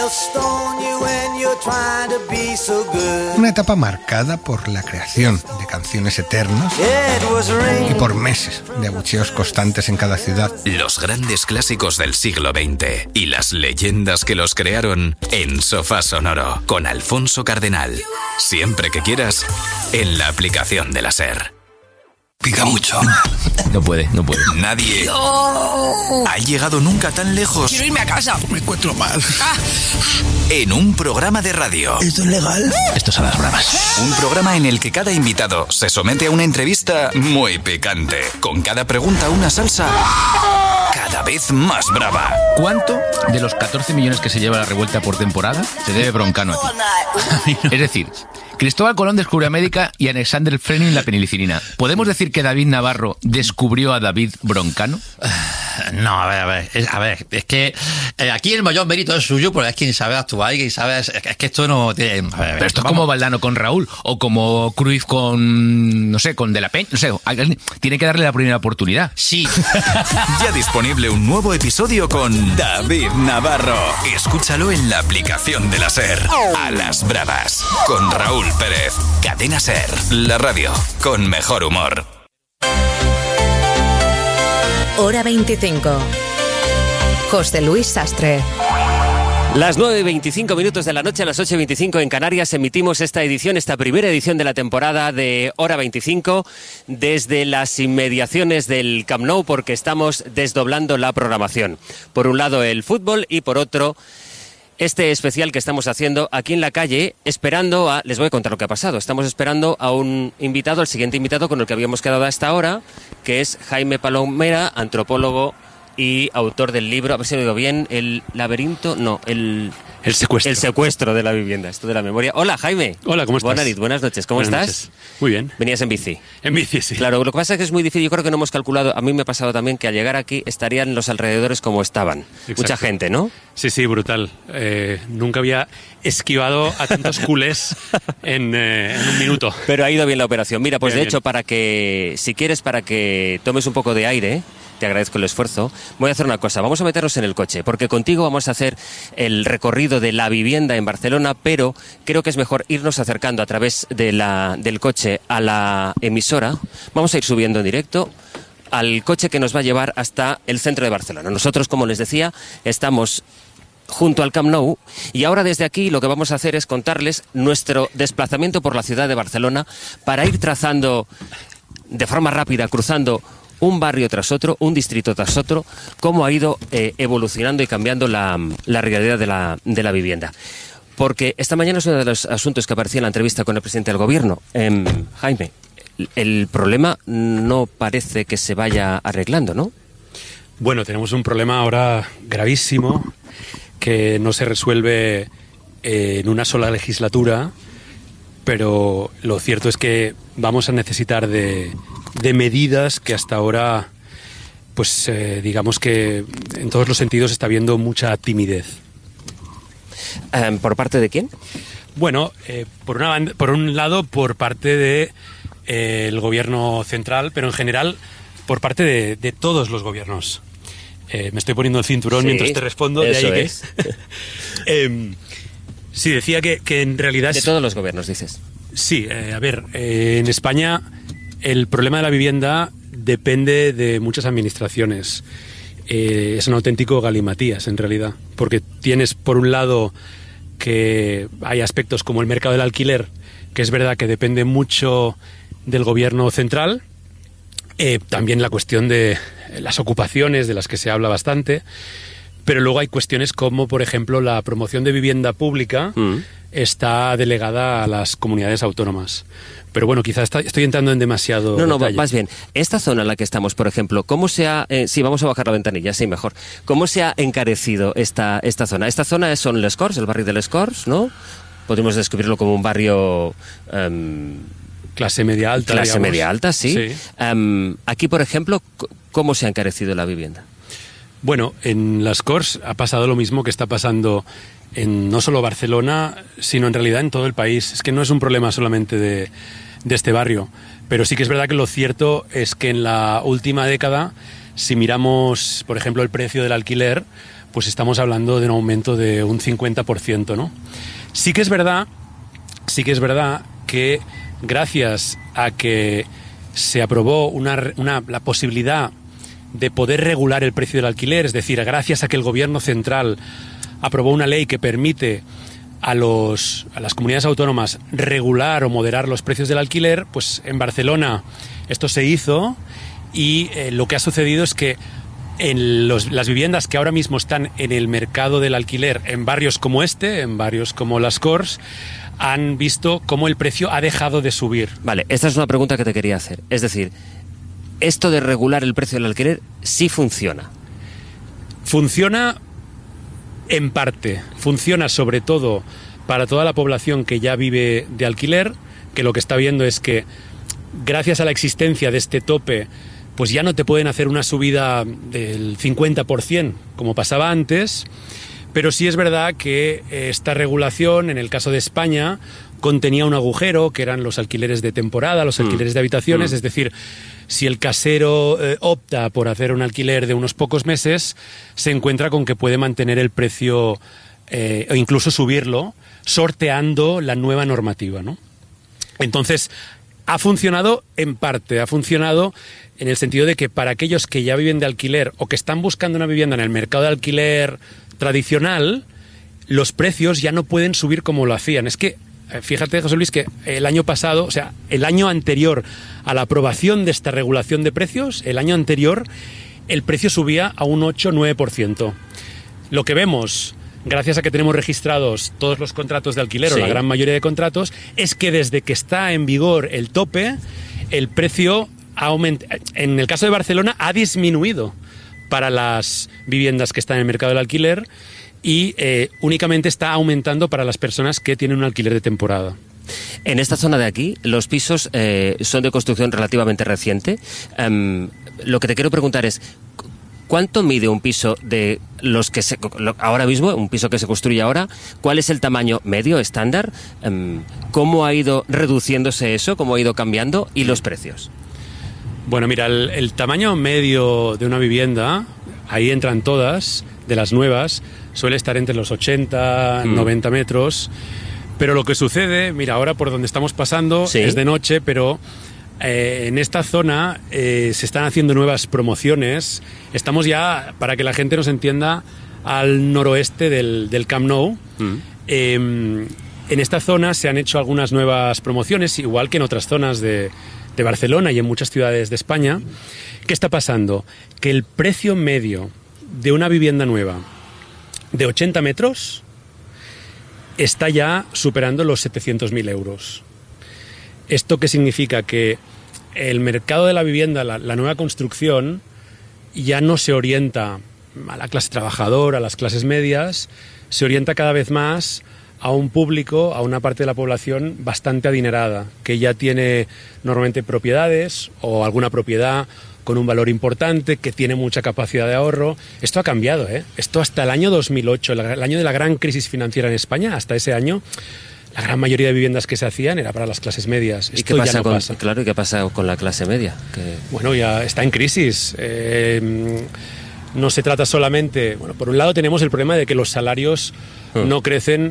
Speaker 15: Una etapa marcada por la creación de canciones eternas y por meses de abucheos constantes en cada ciudad.
Speaker 7: Los grandes clásicos del siglo XX y las leyendas que los crearon en Sofá Sonoro con Alfonso Cardenal. Siempre que quieras, en la aplicación de la SER.
Speaker 6: Pica mucho.
Speaker 14: No puede.
Speaker 7: Nadie ha llegado nunca tan lejos.
Speaker 16: Quiero irme a casa.
Speaker 6: Me encuentro mal.
Speaker 7: En un programa de radio.
Speaker 6: ¿Esto es legal?
Speaker 14: Esto son las bravas.
Speaker 7: Un programa en el que cada invitado se somete a una entrevista muy picante. Con cada pregunta una salsa cada vez más brava.
Speaker 14: ¿Cuánto de los 14 millones que se lleva la revuelta por temporada se debe Broncano a ti? Es decir, Cristóbal Colón descubrió América y Alexander Fleming la penicilina. ¿Podemos decir que David Navarro descubrió a David Broncano?
Speaker 16: No, a ver, es que aquí el mayor mérito es suyo, porque es quien sabe actuar y quien sabe, es que esto no tiene...
Speaker 14: Pero esto es como Valdano con Raúl, o como Cruyff con, no sé, con De la Peña, no sé, tiene que darle la primera oportunidad.
Speaker 16: Sí.
Speaker 7: Ya disponible un nuevo episodio con David Navarro. Escúchalo en la aplicación de la SER. A las bravas, con Raúl Pérez. Cadena SER, la radio con mejor humor.
Speaker 17: Hora 25. José Luis Sastre.
Speaker 2: Las 9:25 de la noche, a las 8:25 en Canarias, emitimos esta primera edición de la temporada de Hora 25 desde las inmediaciones del Camp Nou, porque estamos desdoblando la programación. Por un lado el fútbol y por otro este especial que estamos haciendo aquí en la calle, esperando a... Les voy a contar lo que ha pasado. Estamos esperando a un invitado, el siguiente invitado con el que habíamos quedado hasta ahora, que es Jaime Palomera, antropólogo y autor del libro, a ver si lo digo bien, El laberinto, no, el secuestro. El secuestro de la vivienda, esto de la memoria. Hola, Jaime.
Speaker 18: Hola, ¿cómo estás?
Speaker 2: Buenas noches, ¿cómo estás?
Speaker 18: Noches. Muy bien.
Speaker 2: Venías en bici.
Speaker 18: En bici, sí.
Speaker 2: Claro, lo que pasa es que es muy difícil, yo creo que no hemos calculado, a mí me ha pasado también que al llegar aquí estarían los alrededores como estaban. Exacto. Mucha gente, ¿no?
Speaker 18: Sí, brutal. Nunca había esquivado a tantos culés en un minuto.
Speaker 2: Pero ha ido bien la operación. Mira, pues
Speaker 18: bien,
Speaker 2: de hecho, para que tomes un poco de aire, te agradezco el esfuerzo, voy a hacer una cosa, vamos a meternos en el coche, porque contigo vamos a hacer el recorrido de la vivienda en Barcelona, pero creo que es mejor irnos acercando a través del coche a la emisora. Vamos a ir subiendo en directo al coche que nos va a llevar hasta el centro de Barcelona. Nosotros, como les decía, estamos junto al Camp Nou, y ahora desde aquí lo que vamos a hacer es contarles nuestro desplazamiento por la ciudad de Barcelona para ir trazando de forma rápida, cruzando un barrio tras otro, un distrito tras otro, cómo ha ido evolucionando y cambiando la realidad de la vivienda. Porque esta mañana es uno de los asuntos que aparecía en la entrevista con el presidente del gobierno. Jaime, el problema no parece que se vaya arreglando, ¿no?
Speaker 18: Bueno, tenemos un problema ahora gravísimo que no se resuelve en una sola legislatura, pero lo cierto es que vamos a necesitar de medidas que hasta ahora, pues digamos que en todos los sentidos está habiendo mucha timidez.
Speaker 2: ¿Por parte de quién?
Speaker 18: Bueno, por un lado por parte de el gobierno central, pero en general por parte de todos los gobiernos. Me estoy poniendo el cinturón mientras te respondo.
Speaker 2: Eso
Speaker 18: de ahí
Speaker 2: es.
Speaker 18: Sí, decía que en realidad...
Speaker 2: De todos los gobiernos, dices.
Speaker 18: Sí, en España el problema de la vivienda depende de muchas administraciones. Es un auténtico galimatías, en realidad, porque tienes, por un lado, que hay aspectos como el mercado del alquiler, que es verdad que depende mucho del gobierno central, también la cuestión de las ocupaciones, de las que se habla bastante, pero luego hay cuestiones como, por ejemplo, la promoción de vivienda pública está delegada a las comunidades autónomas. Pero bueno, quizás estoy entrando en demasiado detalle.
Speaker 2: Más bien, esta zona en la que estamos, por ejemplo, ¿cómo se ha... sí, vamos a bajar la ventanilla, sí, mejor. ¿Cómo se ha encarecido esta zona? Esta zona son Les Corts, el barrio de Les Corts, ¿no? Podríamos describirlo como un barrio...
Speaker 18: clase media alta,
Speaker 2: Clase
Speaker 18: digamos.
Speaker 2: media alta, sí.
Speaker 18: Sí.
Speaker 2: Aquí, por ejemplo, ¿cómo se ha encarecido la vivienda?
Speaker 18: Bueno, en Les Corts ha pasado lo mismo que está pasando en no solo Barcelona, sino en realidad en todo el país. Es que no es un problema solamente de este barrio, pero sí que es verdad que lo cierto es que en la última década, si miramos, por ejemplo, el precio del alquiler, pues estamos hablando de un aumento de un 50%, ¿no? Sí que es verdad que gracias a que se aprobó la posibilidad de poder regular el precio del alquiler, es decir, gracias a que el gobierno central aprobó una ley que permite a las comunidades autónomas regular o moderar los precios del alquiler, pues en Barcelona esto se hizo y lo que ha sucedido es que en las viviendas que ahora mismo están en el mercado del alquiler en barrios como en barrios como Les Corts, han visto cómo el precio ha dejado de subir.
Speaker 2: Vale, esta es una pregunta que te quería hacer. Es decir, ¿esto de regular el precio del alquiler sí funciona?
Speaker 18: Funciona en parte. Funciona sobre todo para toda la población que ya vive de alquiler, que lo que está viendo es que gracias a la existencia de este tope pues ya no te pueden hacer una subida del 50% como pasaba antes, pero sí es verdad que esta regulación, en el caso de España, contenía un agujero que eran los alquileres de temporada, los alquileres de habitaciones, es decir, si el casero opta por hacer un alquiler de unos pocos meses, se encuentra con que puede mantener el precio o incluso subirlo, sorteando la nueva normativa, ¿no? Entonces, ha funcionado en parte, ha funcionado en el sentido de que para aquellos que ya viven de alquiler o que están buscando una vivienda en el mercado de alquiler tradicional, los precios ya no pueden subir como lo hacían. Es que, fíjate, José Luis, que el año pasado, o sea, el año anterior a la aprobación de esta regulación de precios, el año anterior, el precio subía a un 8-9%. Lo que vemos, gracias a que tenemos registrados todos los contratos de alquiler, o la gran mayoría de contratos, es que desde que está en vigor el tope, el precio en el caso de Barcelona ha disminuido para las viviendas que están en el mercado del alquiler y únicamente está aumentando para las personas que tienen un alquiler de temporada.
Speaker 2: En esta zona de aquí, los pisos son de construcción relativamente reciente. Lo que te quiero preguntar es, ¿cuánto mide un piso de los que ahora mismo, un piso que se construye ahora? ¿Cuál es el tamaño medio, estándar? ¿Cómo ha ido reduciéndose eso? ¿Cómo ha ido cambiando? ¿Y los precios?
Speaker 18: Bueno, mira, el tamaño medio de una vivienda, ahí entran todas, de las nuevas, suele estar entre los 80, 90 metros. Pero lo que sucede, mira, ahora por donde estamos pasando es de noche, pero en esta zona se están haciendo nuevas promociones. Estamos ya, para que la gente nos entienda, al noroeste del Camp Nou. En esta zona se han hecho algunas nuevas promociones, igual que en otras zonas de Barcelona y en muchas ciudades de España. ¿Qué está pasando? Que el precio medio de una vivienda nueva de 80 metros está ya superando los 700.000 euros. ¿Esto qué significa? Que el mercado de la vivienda, la nueva construcción, ya no se orienta a la clase trabajadora, a las clases medias, se orienta cada vez más a un público, a una parte de la población bastante adinerada, que ya tiene normalmente propiedades o alguna propiedad con un valor importante, que tiene mucha capacidad de ahorro. Esto ha cambiado, ¿eh? Esto hasta el año 2008, el año de la gran crisis financiera en España, hasta ese año, la gran mayoría de viviendas que se hacían era para las clases medias.
Speaker 2: ¿Y qué pasa Claro, ¿y qué pasa con la clase media?
Speaker 18: Bueno, ya está en crisis. No se trata solamente... Bueno, por un lado tenemos el problema de que los salarios no crecen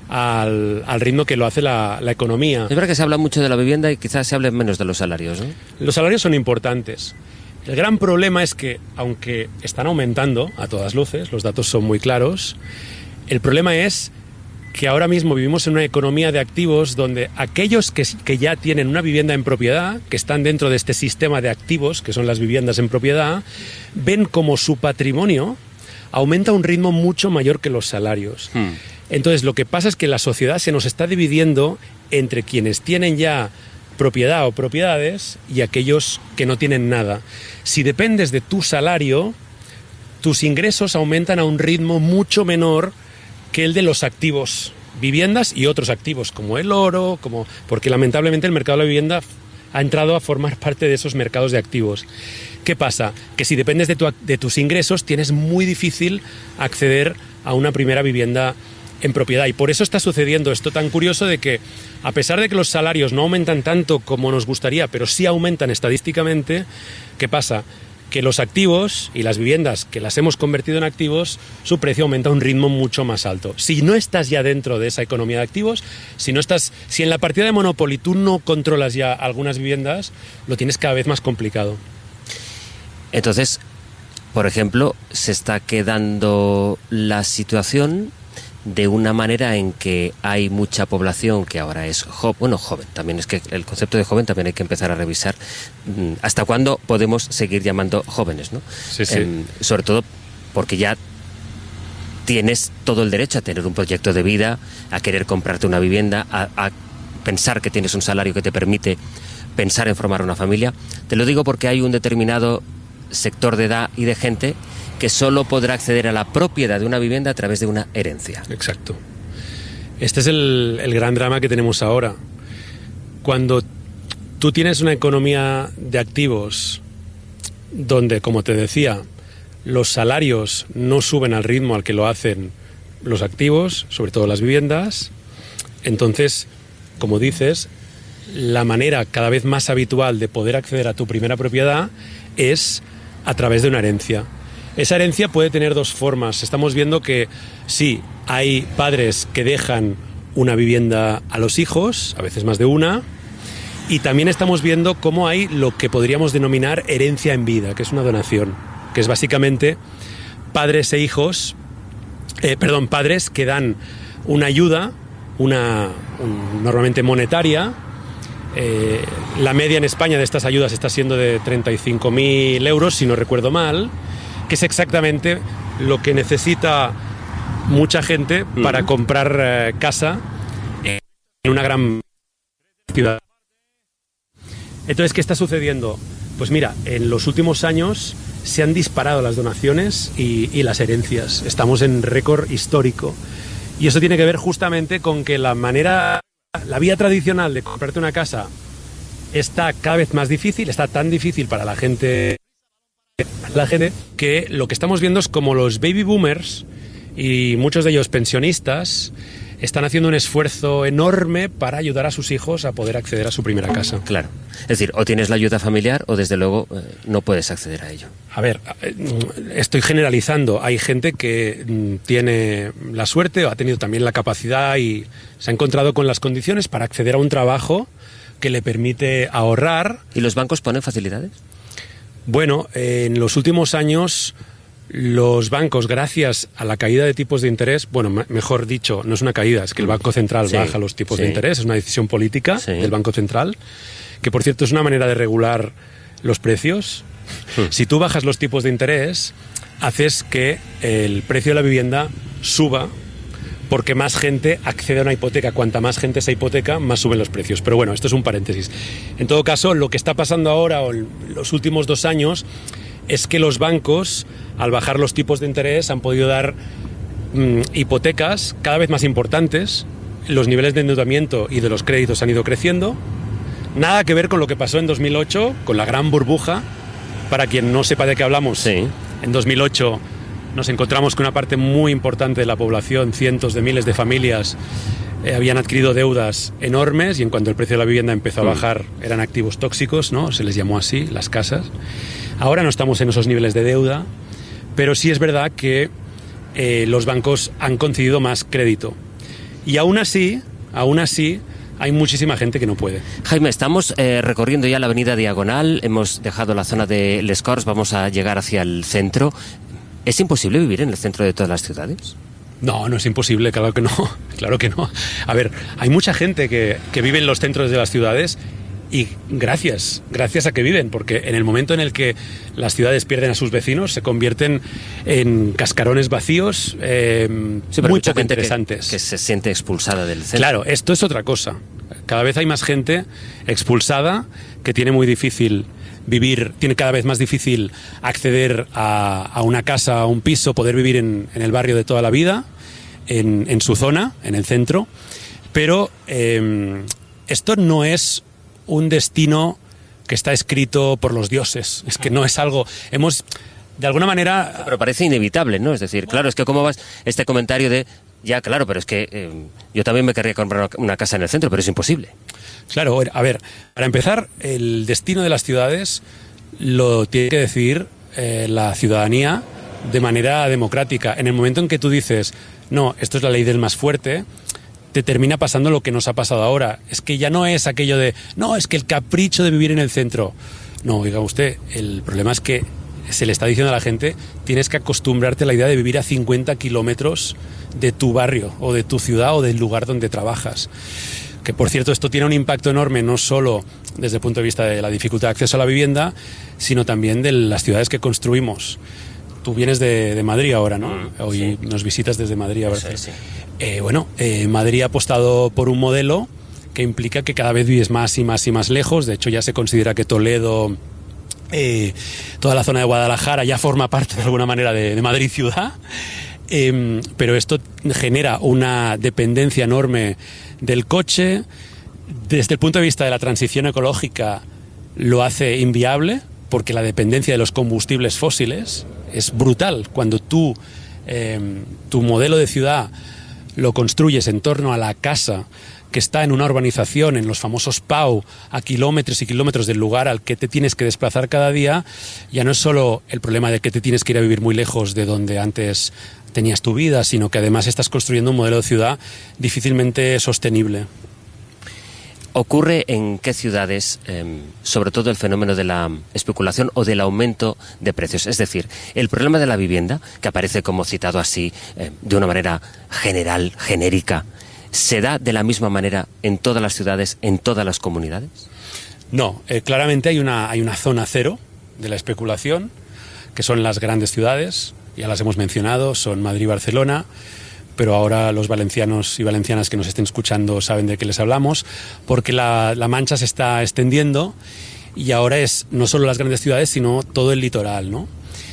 Speaker 18: al ritmo que lo hace la economía.
Speaker 2: Es verdad que se habla mucho de la vivienda y quizás se hable menos de los salarios, ¿no?
Speaker 18: Los salarios son importantes. El gran problema es que, aunque están aumentando a todas luces, los datos son muy claros, el problema es que ahora mismo vivimos en una economía de activos donde aquellos que ya tienen una vivienda en propiedad, que están dentro de este sistema de activos, que son las viviendas en propiedad, ven como su patrimonio aumenta a un ritmo mucho mayor que los salarios. Entonces, lo que pasa es que la sociedad se nos está dividiendo entre quienes tienen ya propiedad o propiedades y aquellos que no tienen nada. Si dependes de tu salario, tus ingresos aumentan a un ritmo mucho menor que el de los activos, viviendas y otros activos, como el oro, porque lamentablemente el mercado de la vivienda ha entrado a formar parte de esos mercados de activos. ¿Qué pasa? Que si dependes de tus ingresos, tienes muy difícil acceder a una primera vivienda en propiedad. Y por eso está sucediendo esto tan curioso de que, a pesar de que los salarios no aumentan tanto como nos gustaría, pero sí aumentan estadísticamente, ¿qué pasa? Que los activos y las viviendas que las hemos convertido en activos, su precio aumenta a un ritmo mucho más alto. Si no estás ya dentro de esa economía de activos, si en la partida de Monopoly tú no controlas ya algunas viviendas, lo tienes cada vez más complicado.
Speaker 2: Entonces, por ejemplo, se está quedando la situación de una manera en que hay mucha población que ahora es joven. También es que el concepto de joven también hay que empezar a revisar hasta cuándo podemos seguir llamando jóvenes, ¿no?
Speaker 18: Sí.
Speaker 2: Sobre todo porque ya tienes todo el derecho a tener un proyecto de vida, a querer comprarte una vivienda, a pensar que tienes un salario que te permite pensar en formar una familia. Te lo digo porque hay un determinado sector de edad y de gente que solo podrá acceder a la propiedad de una vivienda a través de una herencia.
Speaker 18: Exacto. Este es el gran drama que tenemos ahora. Cuando tú tienes una economía de activos donde, como te decía, los salarios no suben al ritmo al que lo hacen los activos, sobre todo las viviendas. Entonces, como dices, la manera cada vez más habitual de poder acceder a tu primera propiedad es a través de una herencia. Esa herencia puede tener dos formas. Estamos viendo que sí, hay padres que dejan una vivienda a los hijos, a veces más de una, y también estamos viendo cómo hay lo que podríamos denominar herencia en vida, que es una donación, que es básicamente padres e hijos, padres que dan una ayuda, normalmente monetaria. La media en España de estas ayudas está siendo de 35.000 euros, si no recuerdo mal, que es exactamente lo que necesita mucha gente para comprar casa en una gran ciudad. Entonces, ¿qué está sucediendo? Pues mira, en los últimos años se han disparado las donaciones y las herencias. Estamos en récord histórico. Y eso tiene que ver justamente con que la vía tradicional de comprarte una casa está cada vez más difícil, está tan difícil para la gente que lo que estamos viendo es como los baby boomers y muchos de ellos pensionistas están haciendo un esfuerzo enorme para ayudar a sus hijos a poder acceder a su primera casa.
Speaker 2: Claro. Es decir, o tienes la ayuda familiar o desde luego no puedes acceder a ello.
Speaker 18: A ver, estoy generalizando. Hay gente que tiene la suerte o ha tenido también la capacidad y se ha encontrado con las condiciones para acceder a un trabajo que le permite ahorrar.
Speaker 2: ¿Y los bancos ponen facilidades?
Speaker 18: Bueno, en los últimos años los bancos, gracias a la caída de tipos de interés, bueno, mejor dicho, no es una caída, es que el Banco Central baja los tipos de interés, es una decisión política del Banco Central, que por cierto es una manera de regular los precios. Si tú bajas los tipos de interés, haces que el precio de la vivienda suba, porque más gente accede a una hipoteca. Cuanta más gente se hipoteca, más suben los precios. Pero bueno, esto es un paréntesis. En todo caso, lo que está pasando ahora, o en los últimos 2 años, es que los bancos, al bajar los tipos de interés, han podido dar hipotecas cada vez más importantes. Los niveles de endeudamiento y de los créditos han ido creciendo. Nada que ver con lo que pasó en 2008, con la gran burbuja. Para quien no sepa de qué hablamos, en 2008 nos encontramos con una parte muy importante de la población, cientos de miles de familias, habían adquirido deudas enormes y en cuanto el precio de la vivienda empezó a bajar, eran activos tóxicos, ¿no? Se les llamó así, las casas. Ahora no estamos en esos niveles de deuda, pero sí es verdad que los bancos han concedido más crédito. Y aún así, hay muchísima gente que no puede.
Speaker 2: Jaime, estamos recorriendo ya la avenida Diagonal, hemos dejado la zona de Les Corts, vamos a llegar hacia el centro. ¿Es imposible vivir en el centro de todas las ciudades?
Speaker 18: No, no es imposible, claro que no, claro que no. A ver, hay mucha gente que vive en los centros de las ciudades y gracias a que viven, porque en el momento en el que las ciudades pierden a sus vecinos, se convierten en cascarones vacíos muy poco interesantes.
Speaker 2: Que se siente expulsada del centro.
Speaker 18: Claro, esto es otra cosa. Cada vez hay más gente expulsada que tiene muy difícil vivir, tiene cada vez más difícil acceder a una casa, a un piso, poder vivir en el barrio de toda la vida, en su zona, en el centro. Pero esto no es un destino que está escrito por los dioses. Es que no es algo... de alguna manera...
Speaker 2: Pero parece inevitable, ¿no? Es decir, claro, es que cómo vas este comentario de... Ya, claro, pero es que yo también me querría comprar una casa en el centro, pero es imposible.
Speaker 18: Claro, a ver, para empezar, el destino de las ciudades lo tiene que decidir la ciudadanía de manera democrática. En el momento en que tú dices, no, esto es la ley del más fuerte, te termina pasando lo que nos ha pasado ahora. Es que ya no es aquello de, no, es que el capricho de vivir en el centro. No, oiga usted, el problema es que se le está diciendo a la gente, tienes que acostumbrarte a la idea de vivir a 50 kilómetros de tu barrio o de tu ciudad o del lugar donde trabajas. Que por cierto, esto tiene un impacto enorme no solo desde el punto de vista de la dificultad de acceso a la vivienda, sino también de las ciudades que construimos. Tú vienes de Madrid ahora, ¿no? Hoy nos visitas desde Madrid.
Speaker 2: Sí.
Speaker 18: Madrid ha apostado por un modelo que implica que cada vez vives más y más y más lejos. De hecho, ya se considera que Toledo, toda la zona de Guadalajara ya forma parte de alguna manera de Madrid ciudad. Pero esto genera una dependencia enorme del coche. Desde el punto de vista de la transición ecológica lo hace inviable, porque la dependencia de los combustibles fósiles es brutal. Cuando tú, tu modelo de ciudad lo construyes en torno a la casa que está en una urbanización, en los famosos PAU, a kilómetros y kilómetros del lugar al que te tienes que desplazar cada día, ya no es solo el problema de que te tienes que ir a vivir muy lejos de donde antes tenías tu vida, sino que además estás construyendo un modelo de ciudad difícilmente sostenible.
Speaker 2: ¿Ocurre en qué ciudades, sobre todo el fenómeno de la especulación o del aumento de precios? Es decir, el problema de la vivienda, que aparece como citado así, de una manera general, genérica, ¿se da de la misma manera en todas las ciudades, en todas las comunidades?
Speaker 18: No, claramente hay una zona cero de la especulación, que son las grandes ciudades, ya las hemos mencionado, son Madrid y Barcelona, pero ahora los valencianos y valencianas que nos estén escuchando saben de qué les hablamos, porque la mancha se está extendiendo y ahora es no solo las grandes ciudades, sino todo el litoral, ¿no?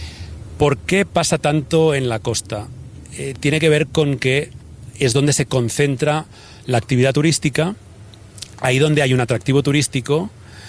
Speaker 18: ¿Por qué pasa tanto en la costa? Tiene que ver con que es donde se concentra la actividad turística, ahí donde hay un atractivo turístico,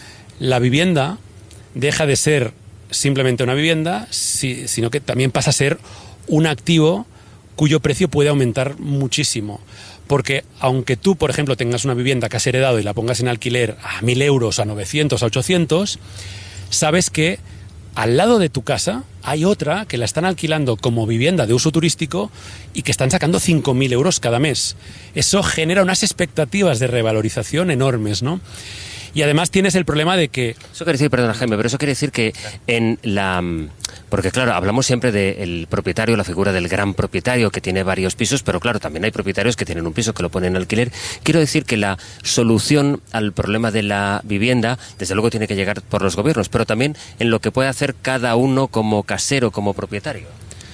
Speaker 18: la vivienda deja de ser simplemente una vivienda, sino que también pasa a ser un activo cuyo precio puede aumentar muchísimo. Porque aunque tú, por ejemplo, tengas una vivienda que has heredado y la pongas en alquiler a 1.000 euros, a 900, a 800, sabes que al lado de tu casa hay otra que la están alquilando como vivienda de uso turístico y que están sacando 5.000 euros cada mes. Eso genera unas expectativas de revalorización enormes, ¿no? Y además tienes el problema de que...
Speaker 2: Eso quiere decir, perdona Jaime, pero eso quiere decir que en la... Porque claro, hablamos siempre del propietario, la figura del gran propietario que tiene varios pisos, pero claro, también hay propietarios que tienen un piso que lo ponen en alquiler. Quiero decir que la solución al problema de la vivienda, desde luego tiene que llegar por los gobiernos, pero también en lo que puede hacer cada uno como casero, como propietario.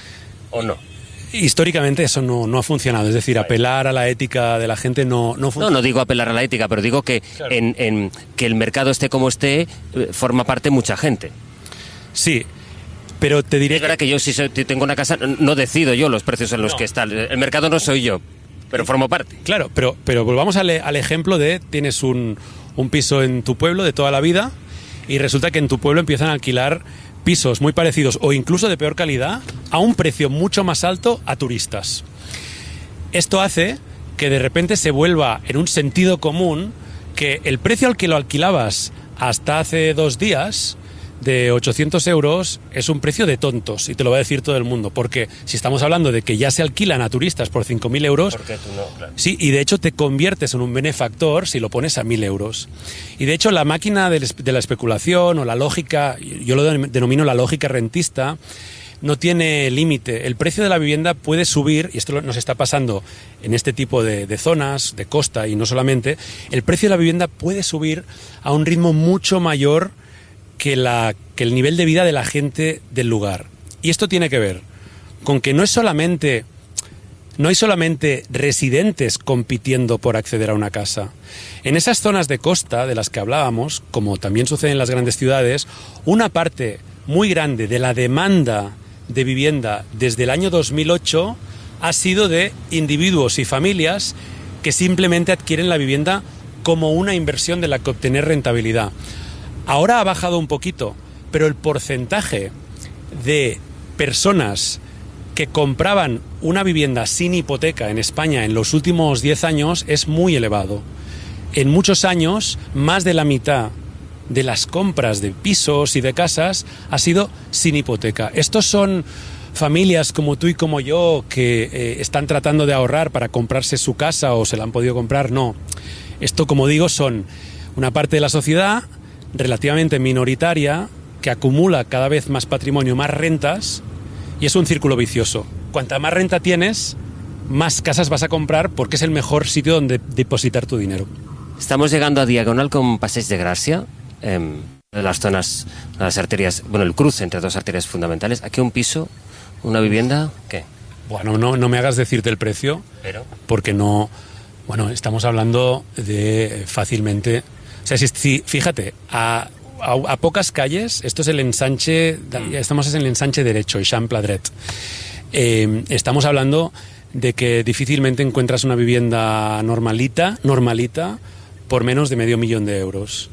Speaker 2: ¿O no?
Speaker 18: Históricamente eso no ha funcionado, es decir, apelar a la ética de la gente no funciona.
Speaker 2: No digo apelar a la ética, pero digo que claro, en que el mercado esté como esté, forma parte mucha gente.
Speaker 18: Sí, pero te diré...
Speaker 2: Es verdad que yo si tengo una casa, no decido yo los precios en los que está. El mercado no soy yo, pero formo parte.
Speaker 18: Claro, pero volvamos al ejemplo de tienes un piso en tu pueblo de toda la vida y resulta que en tu pueblo empiezan a alquilar pisos muy parecidos o incluso de peor calidad a un precio mucho más alto a turistas. Esto hace que de repente se vuelva en un sentido común que el precio al que lo alquilabas hasta hace 2 días de 800 euros es un precio de tontos, y te lo va a decir todo el mundo, porque si estamos hablando de que ya se alquilan a turistas por 5.000 euros,
Speaker 2: ¿por qué tú no? Claro.
Speaker 18: Sí, y de hecho te conviertes en un benefactor si lo pones a 1.000 euros. Y de hecho la máquina de la especulación o la lógica, yo lo denomino la lógica rentista, no tiene límite. El precio de la vivienda puede subir, y esto nos está pasando en este tipo de zonas, de costa y no solamente, el precio de la vivienda puede subir a un ritmo mucho mayor que el nivel de vida de la gente del lugar. Y esto tiene que ver con que no hay solamente residentes compitiendo por acceder a una casa. En esas zonas de costa de las que hablábamos, como también sucede en las grandes ciudades, una parte muy grande de la demanda de vivienda desde el año 2008 ha sido de individuos y familias que simplemente adquieren la vivienda como una inversión de la que obtener rentabilidad. Ahora ha bajado un poquito, pero el porcentaje de personas que compraban una vivienda sin hipoteca en España en los últimos 10 años es muy elevado. En muchos años, más de la mitad de las compras de pisos y de casas ha sido sin hipoteca. Estos son familias como tú y como yo que están tratando de ahorrar para comprarse su casa o se la han podido comprar. No. Esto, como digo, son una parte de la sociedad relativamente minoritaria que acumula cada vez más patrimonio, más rentas, y es un círculo vicioso. Cuanta más renta tienes, más casas vas a comprar porque es el mejor sitio donde depositar tu dinero.
Speaker 2: Estamos llegando a diagonal con Passeig de Gràcia, de las zonas, las arterias, bueno, el cruce entre 2 arterias fundamentales. Aquí un piso, una vivienda, ¿qué?
Speaker 18: Bueno, no me hagas decirte el precio,
Speaker 2: pero
Speaker 18: porque no... Bueno, estamos hablando de fácilmente... O sea, si fíjate, a pocas calles, esto es el ensanche, estamos en el ensanche derecho, Eixample Dret. Estamos hablando de que difícilmente encuentras una vivienda normalita, por menos de $500,000 euros.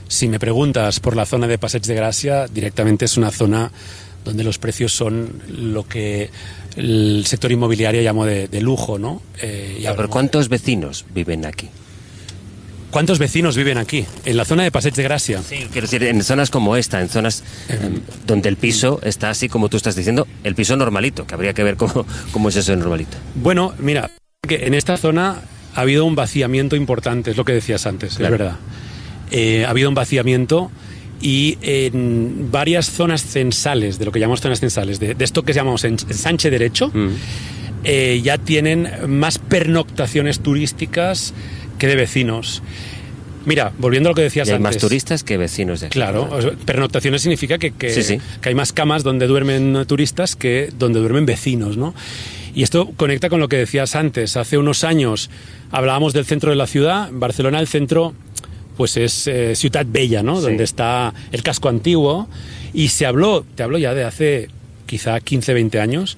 Speaker 18: Si me preguntas por la zona de Passeig de Gràcia, directamente es una zona donde los precios son lo que el sector inmobiliario llamó de lujo, ¿no?
Speaker 2: Pero ¿cuántos vecinos viven aquí?
Speaker 18: ¿Cuántos vecinos viven aquí? En la zona de Passeig de Gràcia.
Speaker 2: Sí, quiero decir, en zonas como esta, en zonas donde el piso está así como tú estás diciendo, el piso normalito, que habría que ver cómo es eso de normalito.
Speaker 18: Bueno, mira, que en esta zona ha habido un vaciamiento importante, es lo que decías antes, claro. Es verdad. Ha habido un vaciamiento y en varias zonas censales, de lo que llamamos zonas censales, de esto que llamamos ensanche derecho, ya tienen más pernoctaciones turísticas que de vecinos. Mira, volviendo a lo que decías
Speaker 2: hay
Speaker 18: antes.
Speaker 2: Hay más turistas que vecinos de aquí.
Speaker 18: Claro, pernoctaciones significa que hay más camas donde duermen turistas que donde duermen vecinos, ¿no? Y esto conecta con lo que decías antes. Hace unos años hablábamos del centro de la ciudad. En Barcelona el centro pues es Ciutat Vella, ¿no? Sí. Donde está el casco antiguo. Y te hablo ya de hace quizá 15, 20 años,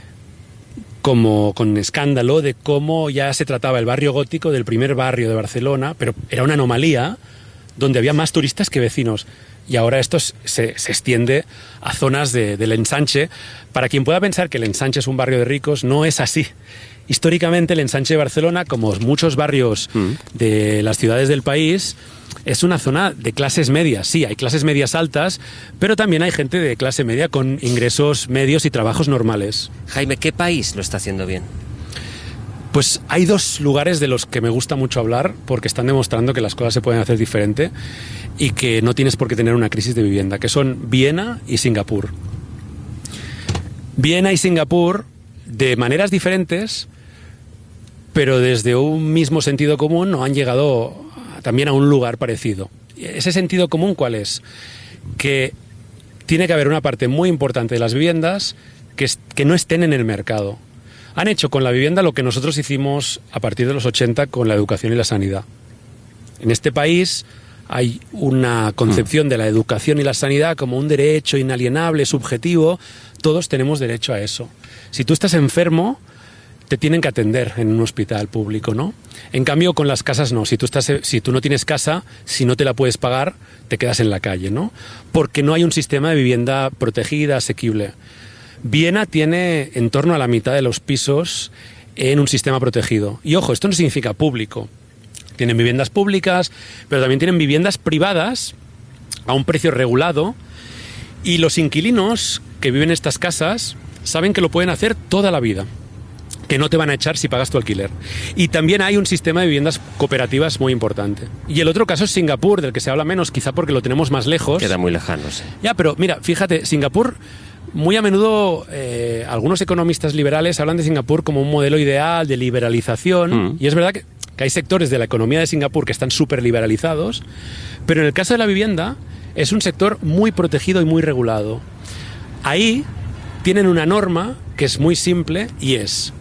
Speaker 18: como con escándalo de cómo ya se trataba el barrio gótico del primer barrio de Barcelona, pero era una anomalía donde había más turistas que vecinos. Y ahora esto se extiende a zonas del ensanche. Para quien pueda pensar que el ensanche es un barrio de ricos, no es así. Históricamente el ensanche de Barcelona, como muchos barrios de las ciudades del país, es una zona de clases medias. Sí, hay clases medias altas, pero también hay gente de clase media con ingresos medios y trabajos normales.
Speaker 2: Jaime, ¿qué país lo está haciendo bien?
Speaker 18: Pues hay dos lugares de los que me gusta mucho hablar porque están demostrando que las cosas se pueden hacer diferente y que no tienes por qué tener una crisis de vivienda, que son Viena y Singapur. Viena y Singapur, de maneras diferentes, pero desde un mismo sentido común, no han llegado también a un lugar parecido. ¿Ese sentido común cuál es? Que tiene que haber una parte muy importante de las viviendas que no estén en el mercado. Han hecho con la vivienda lo que nosotros hicimos a partir de los 80 con la educación y la sanidad. En este país hay una concepción de la educación y la sanidad como un derecho inalienable, subjetivo. Todos tenemos derecho a eso. Si tú estás enfermo, te tienen que atender en un hospital público, ¿no? En cambio, con las casas no. Si tú no tienes casa, si no te la puedes pagar, te quedas en la calle, ¿no? Porque no hay un sistema de vivienda protegida, asequible. Viena tiene en torno a la mitad de los pisos en un sistema protegido. Y ojo, esto no significa público. Tienen viviendas públicas, pero también tienen viviendas privadas a un precio regulado. Y los inquilinos que viven en estas casas saben que lo pueden hacer toda la vida, que no te van a echar si pagas tu alquiler. Y también hay un sistema de viviendas cooperativas muy importante. Y el otro caso es Singapur, del que se habla menos, quizá porque lo tenemos más lejos.
Speaker 2: Queda muy lejano, sí.
Speaker 18: Ya, pero mira, fíjate, Singapur, muy a menudo algunos economistas liberales hablan de Singapur como un modelo ideal de liberalización. Y es verdad que hay sectores de la economía de Singapur que están súper liberalizados, pero en el caso de la vivienda es un sector muy protegido y muy regulado. Ahí tienen una norma que es muy simple y es: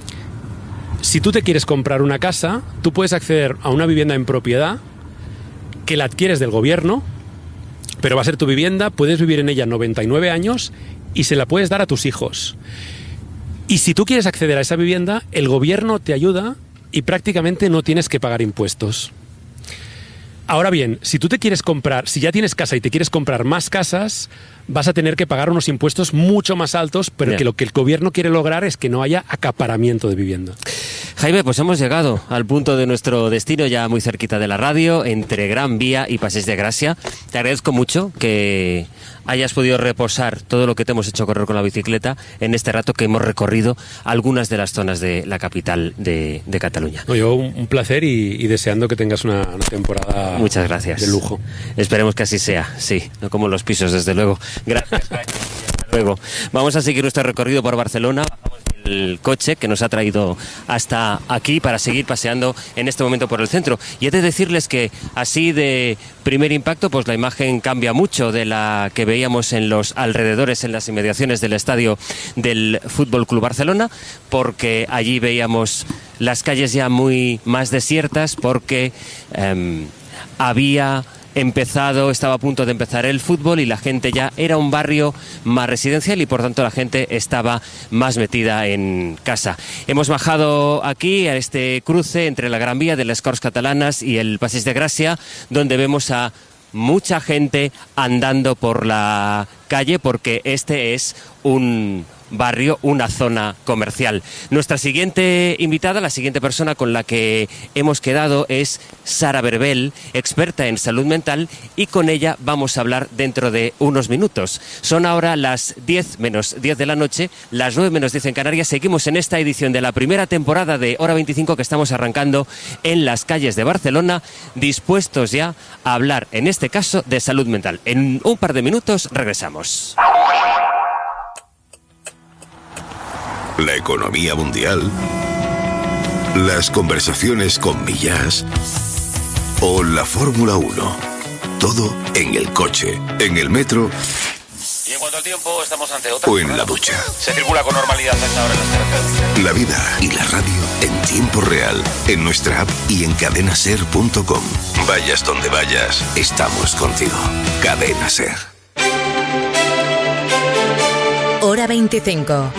Speaker 18: si tú te quieres comprar una casa, tú puedes acceder a una vivienda en propiedad que la adquieres del gobierno, pero va a ser tu vivienda, puedes vivir en ella 99 años y se la puedes dar a tus hijos. Y si tú quieres acceder a esa vivienda, el gobierno te ayuda y prácticamente no tienes que pagar impuestos. Ahora bien, si tú te quieres comprar, si ya tienes casa y te quieres comprar más casas, vas a tener que pagar unos impuestos mucho más altos, pero que lo que el gobierno quiere lograr es que no haya acaparamiento de vivienda.
Speaker 2: Jaime, pues hemos llegado al punto de nuestro destino, ya muy cerquita de la radio, entre Gran Vía y Passeig de Gràcia. Te agradezco mucho que hayas podido reposar todo lo que te hemos hecho correr con la bicicleta en este rato que hemos recorrido algunas de las zonas de la capital de Cataluña.
Speaker 18: No, yo un placer y deseando que tengas una temporada.
Speaker 2: Muchas gracias.
Speaker 18: De lujo.
Speaker 2: Esperemos que así sea, sí, no como los pisos, desde luego. Gracias, Jaime. Hasta luego. Vamos a seguir nuestro recorrido por Barcelona. Bajamos el coche que nos ha traído hasta aquí para seguir paseando en este momento por el centro. Y he de decirles que así de primer impacto, pues la imagen cambia mucho de la que veíamos en los alrededores, en las inmediaciones del estadio del Fútbol Club Barcelona, porque allí veíamos las calles ya muy más desiertas porque estaba a punto de empezar el fútbol y la gente ya era un barrio más residencial y por tanto la gente estaba más metida en casa. Hemos bajado aquí a este cruce entre la Gran Vía de las Corts Catalanas y el Passeig de Gràcia, donde vemos a mucha gente andando por la calle porque este es un barrio, una zona comercial. Nuestra siguiente invitada, la siguiente persona con la que hemos quedado es Sara Berbel, experta en salud mental, y con ella vamos a hablar dentro de unos minutos. Son ahora las 10 menos 10 de la noche, las 9 menos 10 en Canarias. Seguimos en esta edición de la primera temporada de Hora 25 que estamos arrancando en las calles de Barcelona, dispuestos ya a hablar, en este caso, de salud mental. En un par de minutos regresamos.
Speaker 6: La economía mundial, las conversaciones con Millás o la Fórmula 1. Todo en el coche, en el metro
Speaker 19: y en cuanto al tiempo estamos ante otra
Speaker 6: o en la ducha.
Speaker 19: Se circula con normalidad a esta hora en las carreteras.
Speaker 6: La vida y la radio en tiempo real, en nuestra app y en cadenaser.com. Vayas donde vayas, estamos contigo. Cadena Ser.
Speaker 17: Hora 25.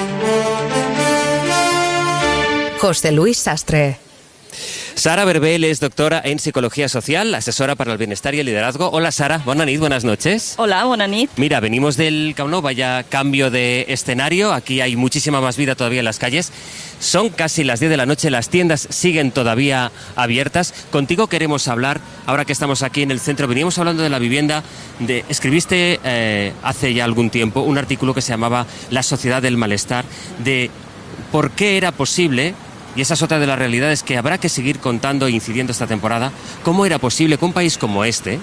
Speaker 17: José Luis Sastre.
Speaker 2: Sara Berbel es doctora en Psicología Social, asesora para el bienestar y el liderazgo. Hola Sara, bona nit, buenas noches.
Speaker 20: Hola, buena nit.
Speaker 2: Mira, venimos del Camp Nou, vaya cambio de escenario, aquí hay muchísima más vida todavía en las calles. Son casi las 10 de la noche, las tiendas siguen todavía abiertas. Contigo queremos hablar, ahora que estamos aquí en el centro, veníamos hablando de la vivienda, escribiste hace ya algún tiempo un artículo que se llamaba La sociedad del malestar, de por qué era posible. Y esa es otra de las realidades que habrá que seguir contando e incidiendo esta temporada. ¿Cómo era posible que un país como este,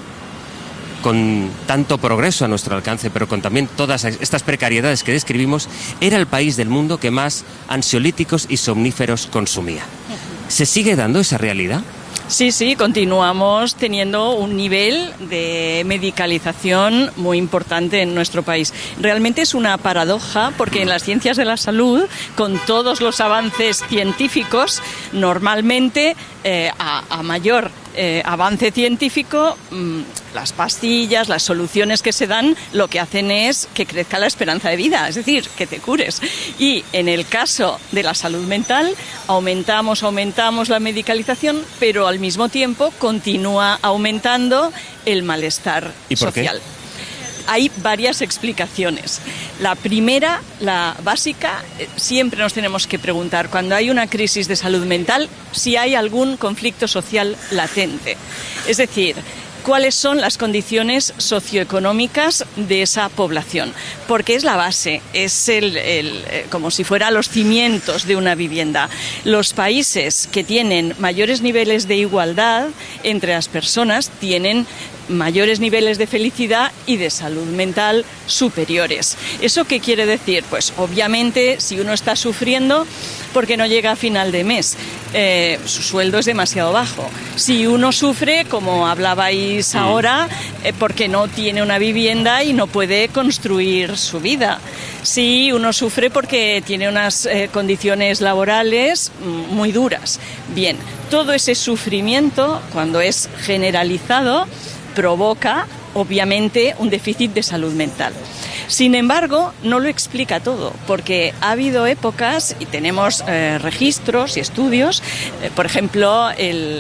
Speaker 2: con tanto progreso a nuestro alcance, pero con también todas estas precariedades que describimos, era el país del mundo que más ansiolíticos y somníferos consumía? ¿Se sigue dando esa realidad?
Speaker 20: Sí, continuamos teniendo un nivel de medicalización muy importante en nuestro país. Realmente es una paradoja porque en las ciencias de la salud, con todos los avances científicos, normalmente a mayor avance científico, las pastillas, las soluciones que se dan, lo que hacen es que crezca la esperanza de vida, es decir, que te cures. Y en el caso de la salud mental, aumentamos la medicalización, pero al mismo tiempo continúa aumentando el malestar social. Hay varias explicaciones. La primera, la básica, siempre nos tenemos que preguntar, cuando hay una crisis de salud mental, si hay algún conflicto social latente. Es decir, cuáles son las condiciones socioeconómicas de esa población, porque es la base, es como si fuera los cimientos de una vivienda. Los países que tienen mayores niveles de igualdad entre las personas tienen mayores niveles de felicidad y de salud mental superiores. ¿Eso qué quiere decir? Pues obviamente si uno está sufriendo porque no llega a final de mes, su sueldo es demasiado bajo. Si uno sufre, como hablabais ahora, porque no tiene una vivienda y no puede construir su vida. Si uno sufre porque tiene unas condiciones laborales muy duras. Bien, todo ese sufrimiento, cuando es generalizado, provoca, obviamente, un déficit de salud mental. Sin embargo, no lo explica todo, porque ha habido épocas, y tenemos registros y estudios, por ejemplo,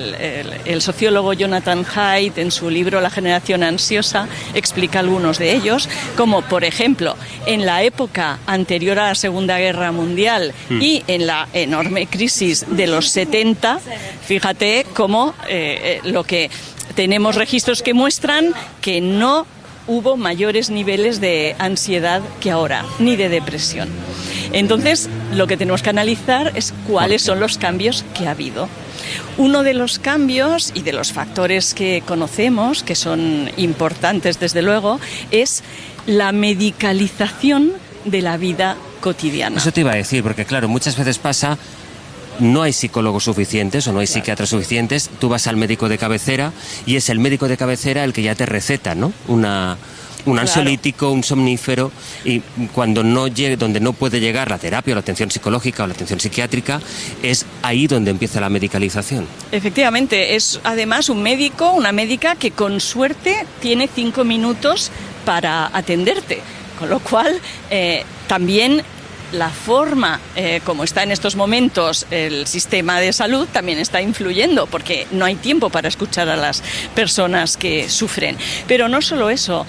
Speaker 20: el sociólogo Jonathan Haidt, en su libro La generación ansiosa, explica algunos de ellos, como, por ejemplo, en la época anterior a la Segunda Guerra Mundial y en la enorme crisis de los 70, fíjate cómo lo que tenemos registros que muestran que no hubo mayores niveles de ansiedad que ahora, ni de depresión. Entonces, lo que tenemos que analizar es cuáles son los cambios que ha habido. Uno de los cambios y de los factores que conocemos, que son importantes desde luego, es la medicalización de la vida cotidiana.
Speaker 2: Eso te iba a decir, porque claro, muchas veces pasa, no hay psicólogos suficientes o no hay psiquiatras suficientes, tú vas al médico de cabecera y es el médico de cabecera el que ya te receta, ¿no? Un ansiolítico, un somnífero, y cuando donde no puede llegar la terapia o la atención psicológica o la atención psiquiátrica, es ahí donde empieza la medicalización.
Speaker 20: Efectivamente, es además un médico, una médica que con suerte tiene 5 minutos para atenderte, con lo cual también la forma como está en estos momentos el sistema de salud también está influyendo, porque no hay tiempo para escuchar a las personas que sufren. Pero no solo eso,